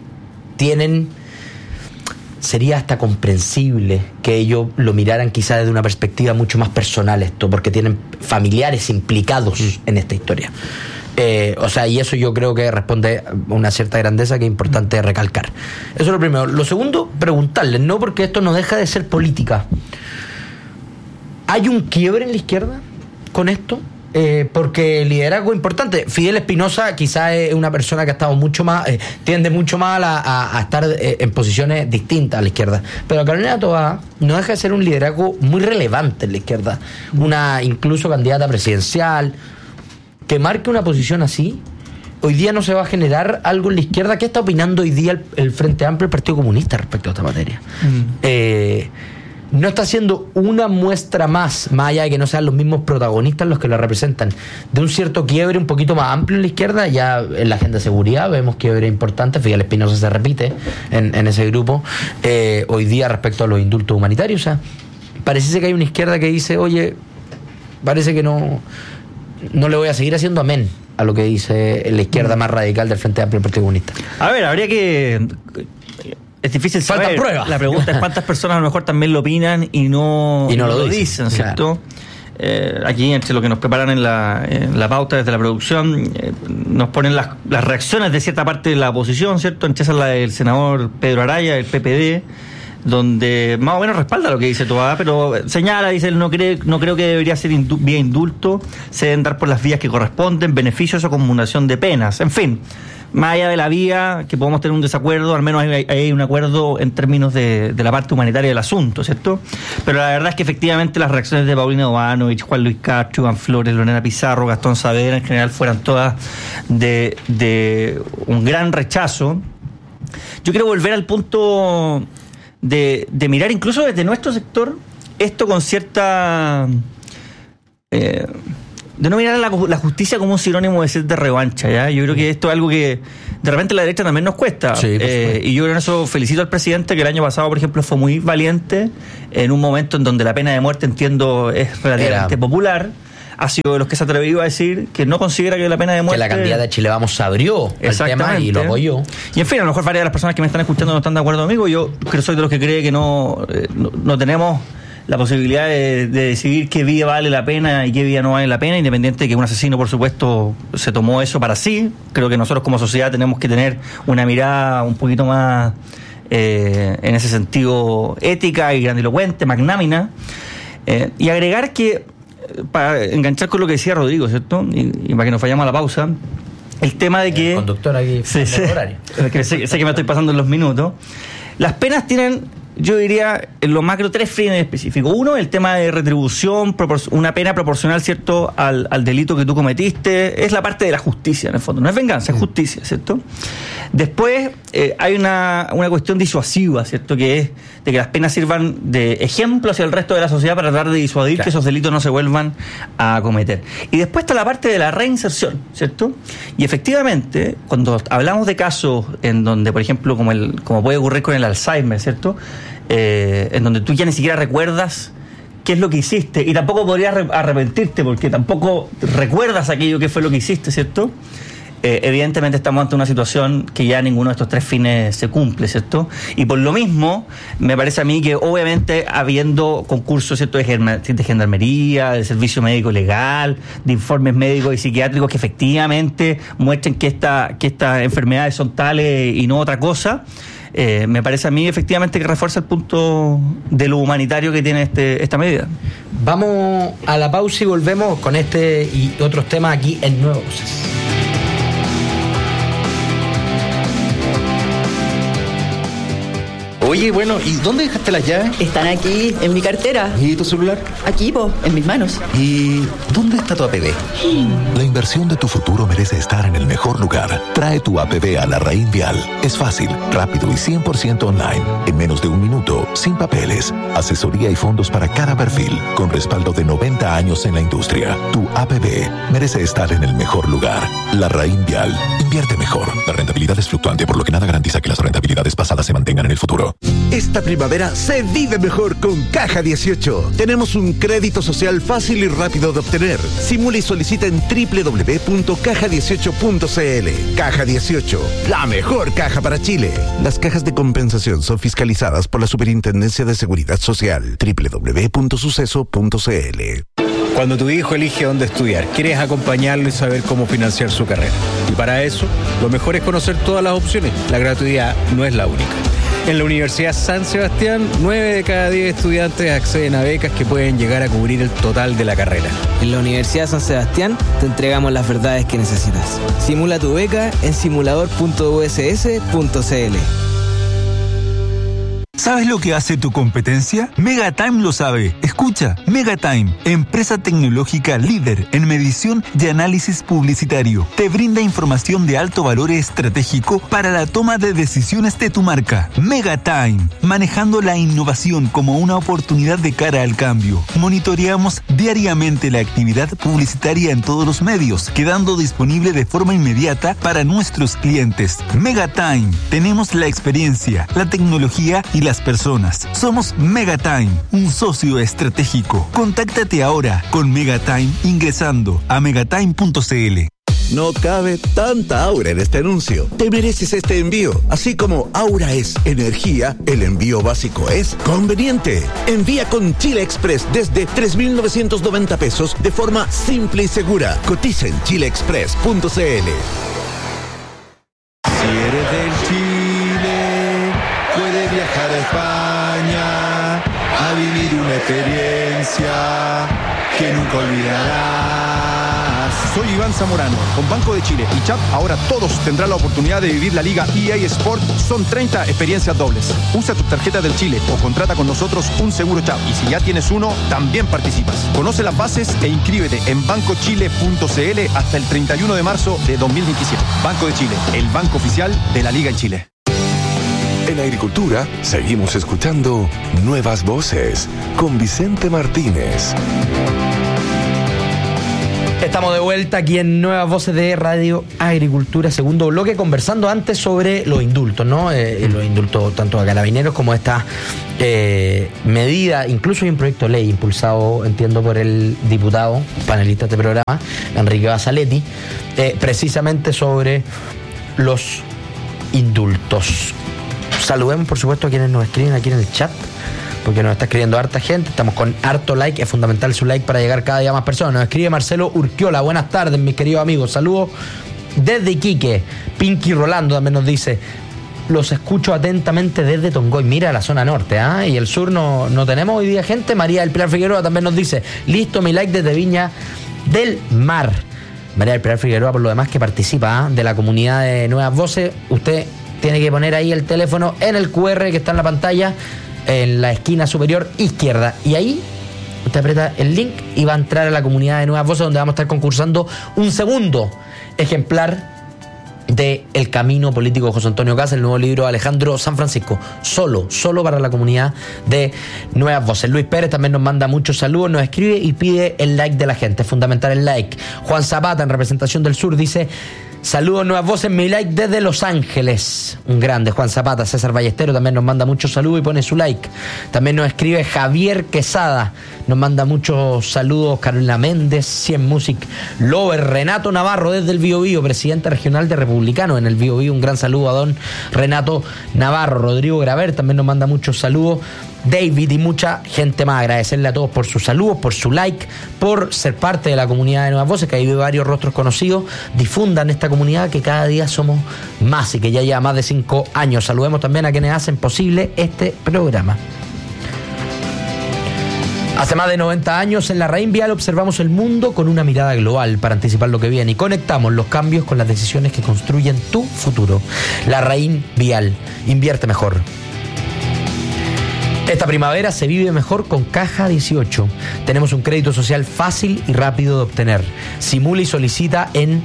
sería hasta comprensible que ellos lo miraran quizá desde una perspectiva mucho más personal esto, porque tienen familiares implicados en esta historia. O sea, y eso yo creo que responde a una cierta grandeza que es importante recalcar. Eso es lo primero. Lo segundo, preguntarles, no, porque esto no deja de ser política. ¿Hay un quiebre en la izquierda con esto? Porque el liderazgo es importante. Fidel Espinosa quizás es una persona que ha estado mucho más, tiende mucho más a estar en posiciones distintas a la izquierda. Pero Carolina Toá no deja de ser un liderazgo muy relevante en la izquierda. Una incluso candidata presidencial que marque una posición así. Hoy día no se va a generar algo en la izquierda. ¿Qué está opinando hoy día el Frente Amplio, el Partido Comunista respecto a esta materia? no está siendo una muestra más allá de que no sean los mismos protagonistas los que lo representan, de un cierto quiebre un poquito más amplio en la izquierda. Ya en la agenda de seguridad vemos quiebre importante. Fíjate, Espinosa se repite en ese grupo. Hoy día respecto a los indultos humanitarios, o sea, parece que hay una izquierda que dice, oye, parece que no le voy a seguir haciendo amén a lo que dice la izquierda más radical del Frente Amplio del Partido Comunista. A ver, habría que... Es difícil saber. Faltan pruebas. La pregunta es cuántas personas a lo mejor también lo opinan y no lo dicen, ¿cierto? Claro. Aquí, entre lo que nos preparan en la pauta desde la producción, nos ponen las reacciones de cierta parte de la oposición, ¿cierto? Entre esas la del senador Pedro Araya, del PPD, donde más o menos respalda lo que dice Toá, pero señala, dice, él no creo que debería ser vía indulto, se deben dar por las vías que corresponden, beneficios o acumulación de penas, en fin. Más allá de la vía, que podemos tener un desacuerdo, al menos hay un acuerdo en términos de la parte humanitaria del asunto, ¿cierto? Pero la verdad es que efectivamente las reacciones de Paulina Jovanovic, Juan Luis Castro, Iván Flores, Lorena Pizarro, Gastón Saavedra, en general fueran todas de un gran rechazo. Yo quiero volver al punto de mirar incluso desde nuestro sector esto con cierta... de no mirar la justicia como un sinónimo de ser de revancha, ¿ya? Yo creo que esto es algo que de repente la derecha también nos cuesta. Sí, y yo en eso felicito al presidente, que el año pasado, por ejemplo, fue muy valiente en un momento en donde la pena de muerte, entiendo, es relativamente popular. Ha sido de los que se atrevió a decir que no considera que la pena de muerte... Que la candidata de Chile Vamos se abrió al tema y lo apoyó. Y en fin, a lo mejor varias de las personas que me están escuchando no están de acuerdo conmigo. Yo creo que soy de los que cree que no tenemos la posibilidad de decidir qué vía vale la pena y qué vía no vale la pena, independiente de que un asesino, por supuesto, se tomó eso para sí. Creo que nosotros como sociedad tenemos que tener una mirada un poquito más, en ese sentido, ética y grandilocuente, magnámina. Y agregar que, para enganchar con lo que decía Rodrigo, ¿cierto? Y para que nos vayamos a la pausa, el tema de que... El conductor aquí... Sí, horario. Sé que me estoy pasando en los minutos. Las penas tienen... Yo diría, en lo macro, 3 fines específicos. Uno, el tema de retribución, una pena proporcional, ¿cierto?, al delito que tú cometiste. Es la parte de la justicia, en el fondo. No es venganza, es justicia, ¿cierto? Después, hay una cuestión disuasiva, ¿cierto?, que es de que las penas sirvan de ejemplo hacia el resto de la sociedad para tratar de disuadir, claro, que esos delitos no se vuelvan a cometer. Y después está la parte de la reinserción, ¿cierto? Y efectivamente, cuando hablamos de casos en donde, por ejemplo, como puede ocurrir con el Alzheimer, ¿cierto?, en donde tú ya ni siquiera recuerdas qué es lo que hiciste y tampoco podrías arrepentirte porque tampoco recuerdas aquello que fue lo que hiciste, ¿cierto? Evidentemente estamos ante una situación que ya ninguno de estos 3 fines se cumple, ¿cierto? Y por lo mismo, me parece a mí que obviamente habiendo concursos, ¿cierto?, de gendarmería, de servicio médico legal, de informes médicos y psiquiátricos que efectivamente muestren que estas enfermedades son tales y no otra cosa, me parece a mí efectivamente que refuerza el punto de lo humanitario que tiene esta medida. Vamos a la pausa y volvemos con este y otros temas aquí en Nuevas Voces. Oye, bueno, ¿y dónde dejaste las llaves? Están aquí, en mi cartera. ¿Y tu celular? Aquí, en mis manos. ¿Y dónde está tu APB? La inversión de tu futuro merece estar en el mejor lugar. Trae tu APB a Larraín Vial. Es fácil, rápido y 100% online. En menos de un minuto, sin papeles. Asesoría y fondos para cada perfil, con respaldo de 90 años en la industria. Tu APB merece estar en el mejor lugar. Larraín Vial. Invierte mejor. La rentabilidad es fluctuante, por lo que nada garantiza que las rentabilidades pasadas se mantengan en el futuro. Esta primavera se vive mejor con Caja 18. Tenemos un crédito social fácil y rápido de obtener. Simula y solicita en www.caja18.cl. Caja 18, la mejor caja para Chile. Las cajas de compensación son fiscalizadas por la Superintendencia de Seguridad Social. www.suceso.cl. Cuando tu hijo elige dónde estudiar, quieres acompañarlo y saber cómo financiar su carrera. Y para eso, lo mejor es conocer todas las opciones. La gratuidad no es la única. En la Universidad San Sebastián, 9 de cada 10 estudiantes acceden a becas que pueden llegar a cubrir el total de la carrera. En la Universidad San Sebastián te entregamos las verdades que necesitas. Simula tu beca en simulador.uss.cl. ¿Sabes lo que hace tu competencia? Megatime lo sabe. Escucha, Megatime, empresa tecnológica líder en medición y análisis publicitario. Te brinda información de alto valor estratégico para la toma de decisiones de tu marca. Megatime, manejando la innovación como una oportunidad de cara al cambio. Monitoreamos diariamente la actividad publicitaria en todos los medios, quedando disponible de forma inmediata para nuestros clientes. Megatime, tenemos la experiencia, la tecnología y las personas. Somos Megatime, un socio estratégico. Contáctate ahora con Megatime ingresando a megatime.cl. No cabe tanta aura en este anuncio. Te mereces este envío. Así como aura es energía, el envío básico es conveniente. Envía con Chile Express desde 3.990 pesos de forma simple y segura. Cotiza en chileexpress.cl. Si eres del Chile, puedes viajar a España a vivir una experiencia que nunca olvidarás. Soy Iván Zamorano. Con Banco de Chile y CHAP, ahora todos tendrán la oportunidad de vivir la Liga EA Sport. Son 30 experiencias dobles. Usa tu tarjeta del Chile o contrata con nosotros un seguro CHAP. Y si ya tienes uno, también participas. Conoce las bases e inscríbete en bancochile.cl hasta el 31 de marzo de 2027. Banco de Chile, el banco oficial de la Liga en Chile. En Agricultura, seguimos escuchando Nuevas Voces con Vicente Martínez. Estamos de vuelta aquí en Nuevas Voces de Radio Agricultura, segundo bloque, conversando antes sobre los indultos, ¿no? Los indultos tanto a carabineros como esta medida, incluso hay un proyecto de ley impulsado, entiendo, por el diputado, panelista de este programa, Enrique Basaletti, precisamente sobre los indultos. Saludemos, por supuesto, a quienes nos escriben aquí en el chat, porque nos está escribiendo harta gente, estamos con harto like, es fundamental su like para llegar cada día a más personas. Nos escribe Marcelo Urquiola, buenas tardes mis queridos amigos, saludos desde Iquique. Pinky Rolando también nos dice, los escucho atentamente desde Tongoy, mira la zona norte, ¿eh? Y el sur no tenemos hoy día gente. María del Pilar Figueroa también nos dice, listo mi like desde Viña del Mar. María del Pilar Figueroa, por lo demás, que participa de la comunidad de Nuevas Voces. Usted tiene que poner ahí el teléfono en el QR que está en la pantalla, en la esquina superior izquierda, y ahí usted aprieta el link y va a entrar a la comunidad de Nuevas Voces, donde vamos a estar concursando un segundo ejemplar de El Camino Político de José Antonio Caz, el nuevo libro de Alejandro San Francisco, solo para la comunidad de Nuevas Voces. Luis Pérez también nos manda muchos saludos, nos escribe y pide el like de la gente, es fundamental el like. Juan Zapata, en representación del sur, dice, saludos Nuevas Voces, mi like desde Los Ángeles. Un grande, Juan Zapata. César Ballestero también nos manda muchos saludos y pone su like. También nos escribe Javier Quesada, nos manda muchos saludos. Carolina Méndez, 100 Music Lover. Renato Navarro desde el Biobío, presidente regional de Republicano en el Biobío. Un gran saludo a don Renato Navarro. Rodrigo Graver también nos manda muchos saludos. David y mucha gente más. Agradecerle a todos por sus saludos, por su like, por ser parte de la comunidad de Nuevas Voces, que ahí ve varios rostros conocidos. Difundan esta comunidad, que cada día somos más y que ya lleva más de 5 años. Saludemos también a quienes hacen posible este programa. Hace más de 90 años en la Raín Vial observamos el mundo con una mirada global para anticipar lo que viene y conectamos los cambios con las decisiones que construyen tu futuro. La Raín Vial, invierte mejor. Esta primavera se vive mejor con Caja 18. Tenemos un crédito social fácil y rápido de obtener. Simula y solicita en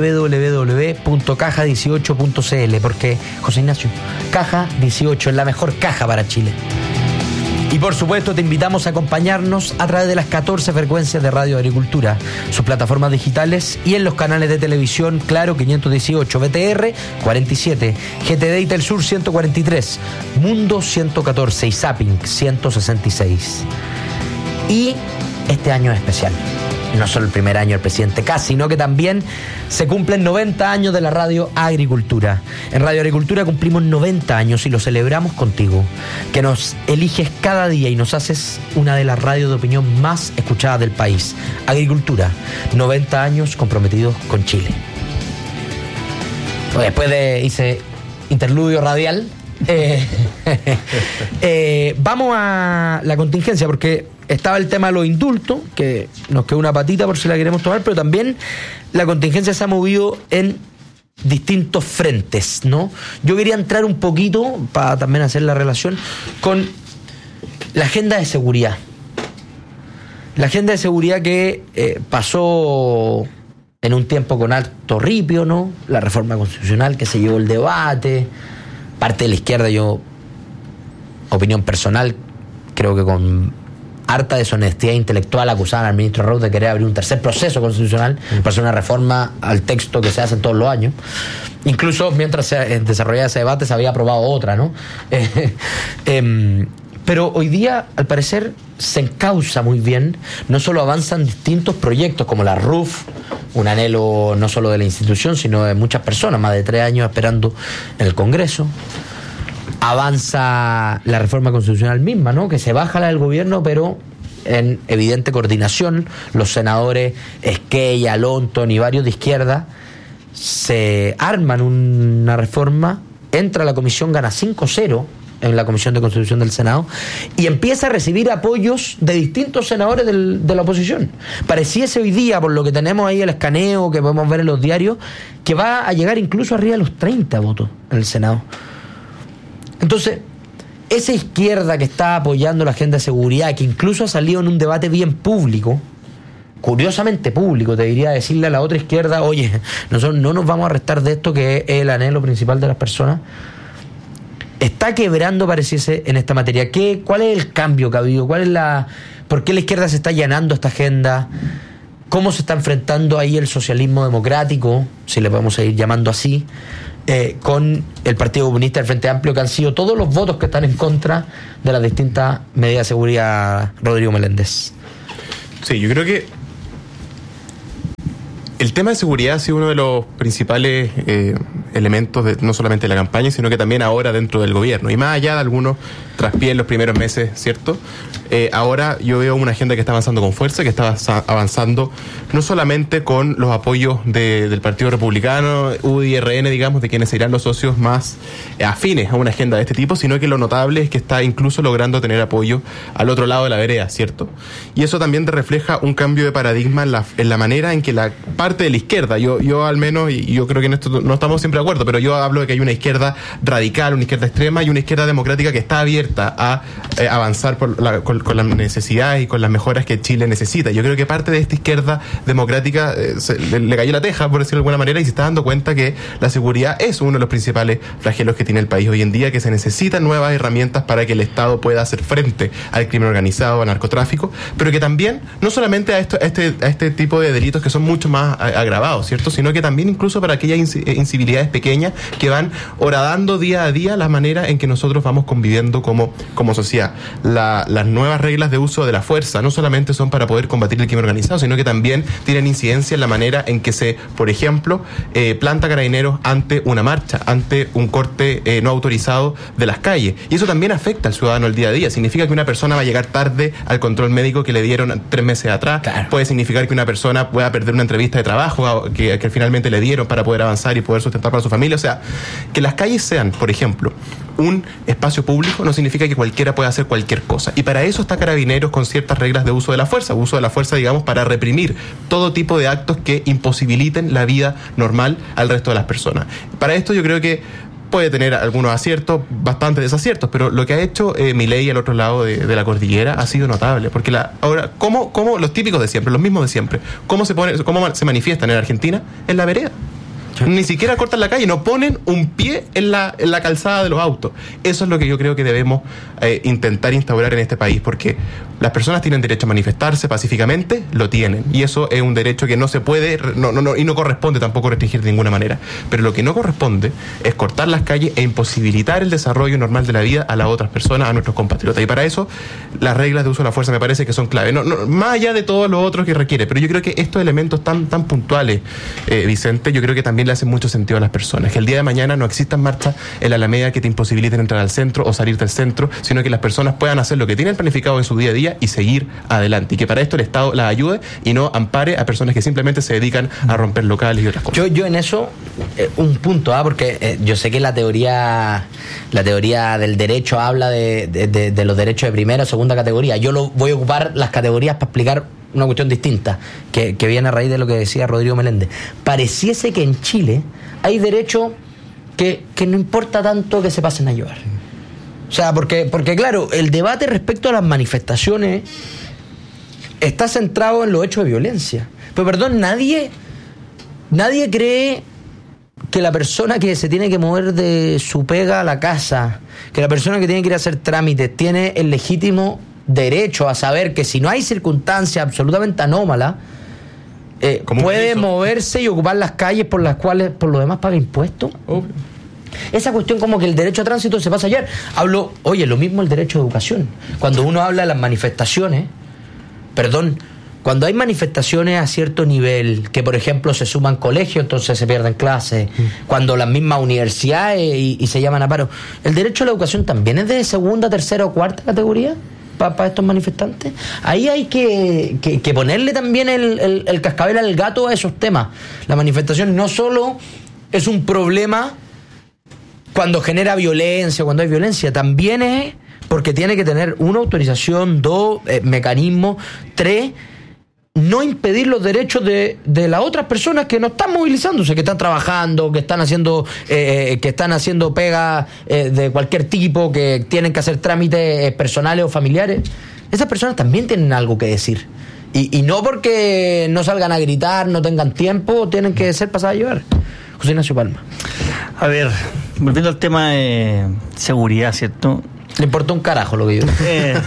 www.caja18.cl, porque, José Ignacio, Caja 18 es la mejor caja para Chile. Y por supuesto te invitamos a acompañarnos a través de las 14 frecuencias de Radio Agricultura, sus plataformas digitales y en los canales de televisión Claro 518, BTR 47, GTD y Telsur 143, Mundo 114 y Zapping 166. Y este año es especial. No solo el primer año del presidente Caz, sino que también se cumplen 90 años de la Radio Agricultura. En Radio Agricultura cumplimos 90 años y lo celebramos contigo, que nos eliges cada día y nos haces una de las radios de opinión más escuchadas del país. Agricultura, 90 años comprometidos con Chile. Después de ese interludio radial, vamos a la contingencia, porque estaba el tema de los indultos, que nos quedó una patita por si la queremos tomar, pero también la contingencia se ha movido en distintos frentes, ¿no? Yo quería entrar un poquito, para también hacer la relación, con la agenda de seguridad. La agenda de seguridad que pasó en un tiempo con alto ripio, ¿no? La reforma constitucional que se llevó el debate, parte de la izquierda, yo, opinión personal, creo que con harta deshonestidad intelectual acusaban al ministro Roth de querer abrir un tercer proceso constitucional para hacer una reforma al texto que se hace todos los años. Incluso mientras se desarrollaba ese debate se había aprobado otra, ¿no? Pero hoy día, al parecer, se encausa muy bien. No solo avanzan distintos proyectos como la RUF, un anhelo no solo de la institución, sino de muchas personas, más de 3 años esperando en el Congreso. Avanza la reforma constitucional misma, ¿no? Que se baja la del gobierno, pero en evidente coordinación. Los senadores Esquella, Lonton y varios de izquierda se arman una reforma, entra a la comisión, gana 5-0 en la Comisión de Constitución del Senado y empieza a recibir apoyos de distintos senadores de la oposición. Pareciese hoy día, por lo que tenemos ahí el escaneo que podemos ver en los diarios, que va a llegar incluso arriba de los 30 votos en el Senado. Entonces, esa izquierda que está apoyando la agenda de seguridad, que incluso ha salido en un debate bien público, curiosamente público, te diría, decirle a la otra izquierda, oye, nosotros no nos vamos a restar de esto que es el anhelo principal de las personas, está quebrando, pareciese, en esta materia. ¿Cuál es el cambio que ha habido? ¿Por qué la izquierda se está allanando esta agenda? ¿Cómo se está enfrentando ahí el socialismo democrático, si le podemos seguir llamando así, con el Partido Comunista, el Frente Amplio, que han sido todos los votos que están en contra de las distintas medidas de seguridad? Rodrigo Meléndez. Sí, yo creo que el tema de seguridad ha sido uno de los principales elementos no solamente de la campaña, sino que también ahora dentro del gobierno. Y más allá de algunos traspiés en los primeros meses, ¿cierto? Ahora yo veo una agenda que está avanzando con fuerza, que está avanzando no solamente con los apoyos del Partido Republicano, UDI y RN, digamos, de quienes serán los socios más afines a una agenda de este tipo, sino que lo notable es que está incluso logrando tener apoyo al otro lado de la vereda, ¿cierto? Y eso también te refleja un cambio de paradigma en la manera en que la parte de la izquierda, yo al menos, y yo creo que en esto no estamos siempre de acuerdo, pero yo hablo de que hay una izquierda radical, una izquierda extrema y una izquierda democrática que está abierta a avanzar con las necesidades y con las mejoras que Chile necesita. Yo creo que parte de esta izquierda democrática le cayó la teja, por decirlo de alguna manera, y se está dando cuenta que la seguridad es uno de los principales flagelos que tiene el país hoy en día, que se necesitan nuevas herramientas para que el Estado pueda hacer frente al crimen organizado, al narcotráfico, pero que también, no solamente a este tipo de delitos que son mucho más agravados, ¿cierto? Sino que también incluso para aquellas incivilidades pequeñas que van horadando día a día la manera en que nosotros vamos conviviendo como sociedad. Las nuevas reglas de uso de la fuerza no solamente son para poder combatir el crimen organizado, sino que también tienen incidencia en la manera en que se, por ejemplo, planta carabineros ante una marcha, ante un corte no autorizado de las calles. Y eso también afecta al ciudadano el día a día. Significa que una persona va a llegar tarde al control médico que le dieron 3 meses atrás. Claro. Puede significar que una persona pueda perder una entrevista de trabajo que finalmente le dieron para poder avanzar y poder sustentar para su familia. O sea, que las calles sean, por ejemplo, un espacio público no significa que cualquiera pueda hacer cualquier cosa. Y para eso está Carabineros con ciertas reglas de uso de la fuerza, digamos, para reprimir todo tipo de actos que imposibiliten la vida normal al resto de las personas. Para esto yo creo que puede tener algunos aciertos, bastantes desaciertos, pero lo que ha hecho Milei al otro lado de la cordillera ha sido notable, porque ahora, ¿cómo los típicos de siempre, los mismos de siempre, cómo se manifiestan en Argentina? En la vereda. Ni siquiera cortan la calle, no ponen un pie en la calzada de los autos. Eso es lo que yo creo que debemos intentar instaurar en este país, porque las personas tienen derecho a manifestarse pacíficamente, lo tienen, y eso es un derecho que no se puede, y no corresponde tampoco restringir de ninguna manera. Pero lo que no corresponde es cortar las calles e imposibilitar el desarrollo normal de la vida a las otras personas, a nuestros compatriotas. Y para eso, las reglas de uso de la fuerza me parece que son clave, más allá de todo lo otro que requiere. Pero yo creo que estos elementos tan puntuales, Vicente, yo creo que también le hacen mucho sentido a las personas. Que el día de mañana no existan marchas en la Alameda que te imposibiliten entrar al centro o salir del centro, sino que las personas puedan hacer lo que tienen planificado en su día a día y seguir adelante. Y que para esto el Estado las ayude y no ampare a personas que simplemente se dedican a romper locales y otras cosas. Yo en eso, un punto, porque yo sé que la teoría del derecho habla de los derechos de primera o segunda categoría. Yo voy a ocupar las categorías para explicar una cuestión distinta, que viene a raíz de lo que decía Rodrigo Meléndez. Pareciese que en Chile hay derechos que no importa tanto que se pasen a llevar. O sea, porque claro, el debate respecto a las manifestaciones está centrado en los hechos de violencia. Pero perdón, nadie cree que la persona que se tiene que mover de su pega a la casa, que la persona que tiene que ir a hacer trámites, tiene el legítimo derecho a saber que si no hay circunstancias absolutamente anómalas, puede moverse y ocupar las calles por las cuales por lo demás paga impuestos. Esa cuestión como que el derecho a tránsito se pasa ayer. Lo mismo el derecho a educación. Cuando uno habla de las manifestaciones, cuando hay manifestaciones a cierto nivel, que por ejemplo se suman colegios, entonces se pierden clases, cuando las mismas universidades y se llaman a paro, ¿el derecho a la educación también es de segunda, tercera o cuarta categoría para estos manifestantes? Ahí hay que ponerle también el cascabel al gato a esos temas. La manifestación no solo es un problema cuando genera violencia, cuando hay violencia, también es porque tiene que tener una autorización, 2, mecanismos, 3, no impedir los derechos de las otras personas que no están movilizándose, que están trabajando, que están haciendo pega de cualquier tipo, que tienen que hacer trámites personales o familiares. Esas personas también tienen algo que decir. Y no porque no salgan a gritar, no tengan tiempo, tienen que ser pasadas a llevar. José Ignacio Palma. A ver, volviendo al tema de seguridad, ¿cierto? Le importa un carajo lo que yo.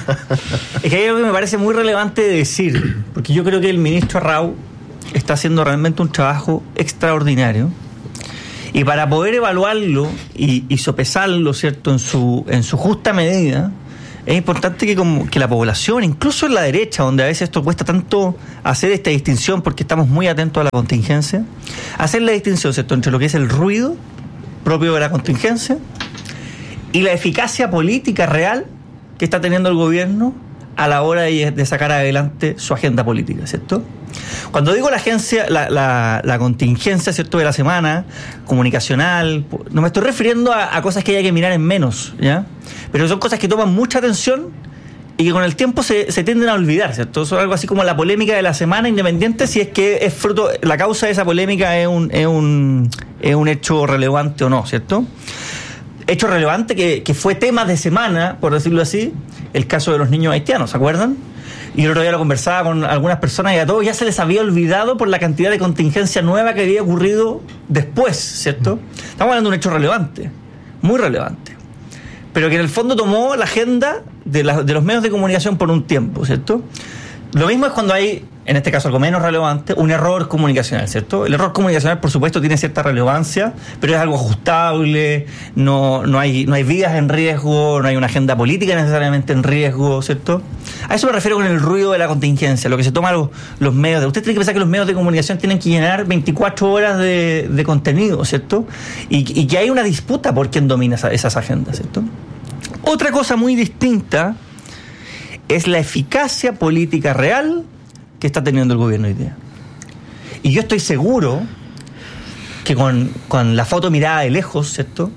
Es que hay algo que me parece muy relevante de decir, porque yo creo que el ministro Arrau está haciendo realmente un trabajo extraordinario, y para poder evaluarlo y sopesarlo, ¿cierto?, en su justa medida, es importante que la población, incluso en la derecha, donde a veces esto cuesta tanto hacer esta distinción porque estamos muy atentos a la contingencia, hacer la distinción, ¿cierto?, entre lo que es el ruido propio de la contingencia y la eficacia política real que está teniendo el gobierno a la hora de sacar adelante su agenda política, ¿cierto? Cuando digo la contingencia, ¿cierto?, de la semana comunicacional, no me estoy refiriendo a cosas que haya que mirar en menos, ¿ya? Pero son cosas que toman mucha atención y que con el tiempo se tienden a olvidar, ¿cierto? Son algo así como la polémica de la semana, independiente si es que es fruto, la causa de esa polémica es un hecho relevante o no, ¿cierto? Hecho relevante que fue tema de semana, por decirlo así, el caso de los niños haitianos, ¿se acuerdan? Y el otro día lo conversaba con algunas personas y a todos ya se les había olvidado por la cantidad de contingencia nueva que había ocurrido después, ¿cierto? Estamos hablando de un hecho relevante, muy relevante, pero que en el fondo tomó la agenda de los medios de comunicación por un tiempo, ¿cierto? Lo mismo es cuando hay, en este caso algo menos relevante, un error comunicacional, ¿cierto? El error comunicacional, por supuesto, tiene cierta relevancia, pero es algo ajustable, no hay vidas en riesgo, no hay una agenda política necesariamente en riesgo, ¿cierto? A eso me refiero con el ruido de la contingencia, lo que se toma los medios. Usted tiene que pensar que los medios de comunicación tienen que llenar 24 horas de contenido, ¿cierto? Y que hay una disputa por quién domina esas agendas, ¿cierto? Otra cosa muy distinta es la eficacia política real que está teniendo el gobierno hoy día. Y yo estoy seguro que con la foto mirada de lejos, ¿cierto?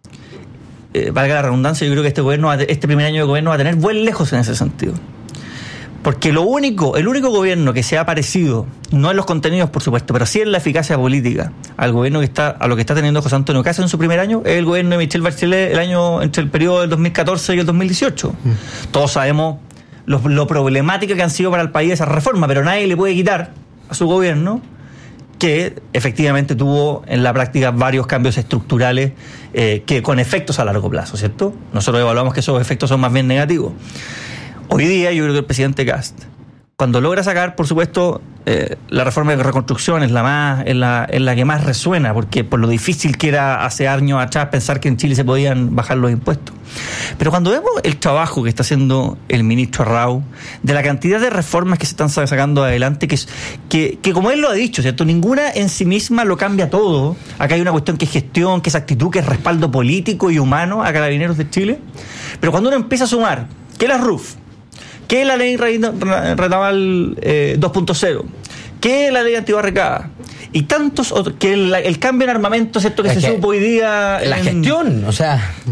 Valga la redundancia, yo creo que este primer año de gobierno va a tener buen lejos en ese sentido. Porque el único gobierno que se ha parecido, no en los contenidos por supuesto, pero sí en la eficacia política, a lo que está teniendo José Antonio Caz en su primer año, es el gobierno de Michelle Bachelet entre el periodo del 2014 y el 2018. Todos sabemos lo problemática que han sido para el país esas reformas, pero nadie le puede quitar a su gobierno que efectivamente tuvo en la práctica varios cambios estructurales que con efectos a largo plazo, ¿cierto? Nosotros evaluamos que esos efectos son más bien negativos. Hoy día yo creo que el presidente Kast, cuando logra sacar, por supuesto, la reforma de reconstrucción es la que más resuena, porque por lo difícil que era hace años atrás pensar que en Chile se podían bajar los impuestos. Pero cuando vemos el trabajo que está haciendo el ministro Arrau, de la cantidad de reformas que se están sacando adelante, que como él lo ha dicho, ¿cierto?, ninguna en sí misma lo cambia todo. Acá hay una cuestión que es gestión, que es actitud, que es respaldo político y humano a Carabineros de Chile. Pero cuando uno empieza a sumar que la RUF, que la ley Retamal 2.0, que la ley antibarricada y tantos otros, que el cambio en armamento, ¿cierto?, que se supo hoy día. La gestión, o sea.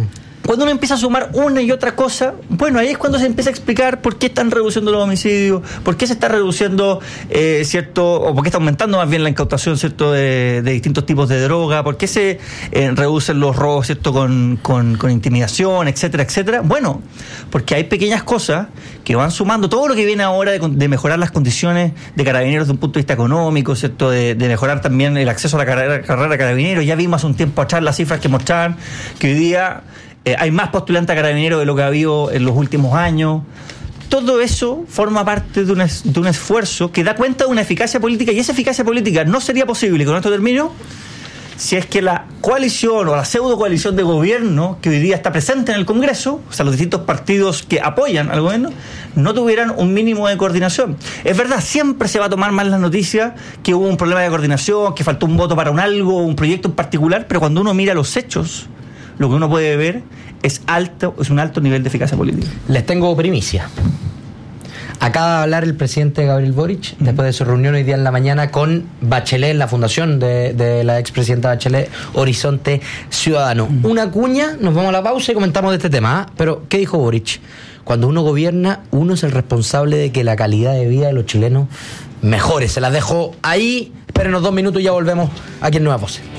Cuando uno empieza a sumar una y otra cosa, bueno, ahí es cuando se empieza a explicar por qué están reduciendo los homicidios, por qué se está reduciendo, ¿cierto? O por qué está aumentando más bien la incautación, ¿cierto? De distintos tipos de droga, por qué se reducen los robos, ¿cierto? Con intimidación, etcétera, etcétera. Bueno, porque hay pequeñas cosas que van sumando todo lo que viene ahora de mejorar las condiciones de carabineros desde un punto de vista económico, ¿cierto? De mejorar también el acceso a la carrera de carabineros. Ya vimos hace un tiempo atrás las cifras que mostraban que hoy día hay más postulantes a carabineros de lo que ha habido en los últimos años. Todo eso forma parte de un esfuerzo que da cuenta de una eficacia política, y esa eficacia política no sería posible, con esto termino, si es que la coalición o la pseudo coalición de gobierno que hoy día está presente en el Congreso, o sea, los distintos partidos que apoyan al gobierno, no tuvieran un mínimo de coordinación. Es verdad, siempre se va a tomar más las noticias que hubo un problema de coordinación, que faltó un voto para un algo, un proyecto en particular, pero cuando uno mira los hechos, lo que uno puede ver es un alto nivel de eficacia política. Les tengo primicia. Acaba de hablar el presidente Gabriel Boric después de su reunión hoy día en la mañana con Bachelet, la fundación de la expresidenta Bachelet, Horizonte Ciudadano. Una cuña, nos vamos a la pausa y comentamos de este tema. Pero, ¿qué dijo Boric? Cuando uno gobierna, uno es el responsable de que la calidad de vida de los chilenos mejore. Se las dejo ahí. Espérenos 2 minutos y ya volvemos aquí en Nuevas Voces.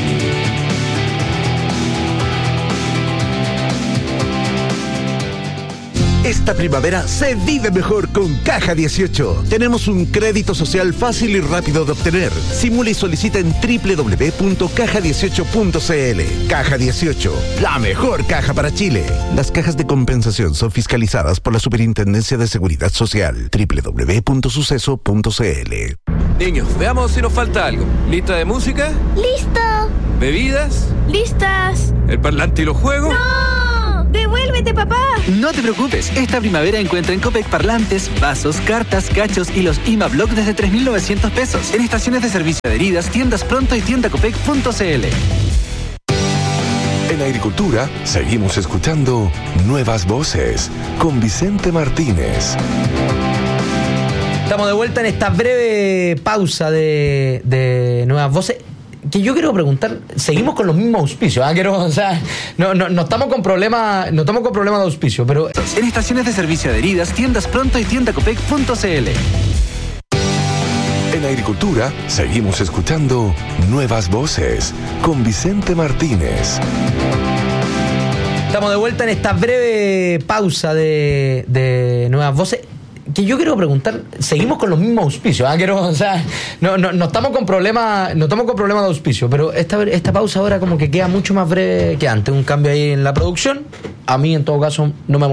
Esta primavera se vive mejor con Caja 18. Tenemos un crédito social fácil y rápido de obtener. Simula y solicita en www.caja18.cl. Caja 18, la mejor caja para Chile. Las cajas de compensación son fiscalizadas por la Superintendencia de Seguridad Social. www.suceso.cl. Niños, veamos si nos falta algo. ¿Lista de música? ¡Listo! ¿Bebidas? ¡Listas! ¿El parlante y los juegos? ¡No! ¡Devuélvete, papá! No te preocupes, esta primavera encuentra en Copec parlantes, vasos, cartas, cachos y los IMA-Block desde 3.900 pesos. En estaciones de servicio adheridas, tiendas Pronto y tiendacopec.cl. En Agricultura seguimos escuchando Nuevas Voces con Vicente Martínez. Estamos de vuelta en esta breve pausa de Nuevas Voces. Que yo quiero preguntar, seguimos con los mismos auspicios, no estamos con problemas de auspicio, pero en estaciones de servicio adheridas, tiendas Pronto y tiendacopec.cl. En Agricultura seguimos escuchando Nuevas Voces con Vicente Martínez. Estamos de vuelta en esta breve pausa de Nuevas Voces. Que yo quiero preguntar, seguimos con los mismos auspicios, no estamos con problemas de auspicio, pero esta pausa ahora como que queda mucho más breve que antes, un cambio ahí en la producción. A mí en todo caso no me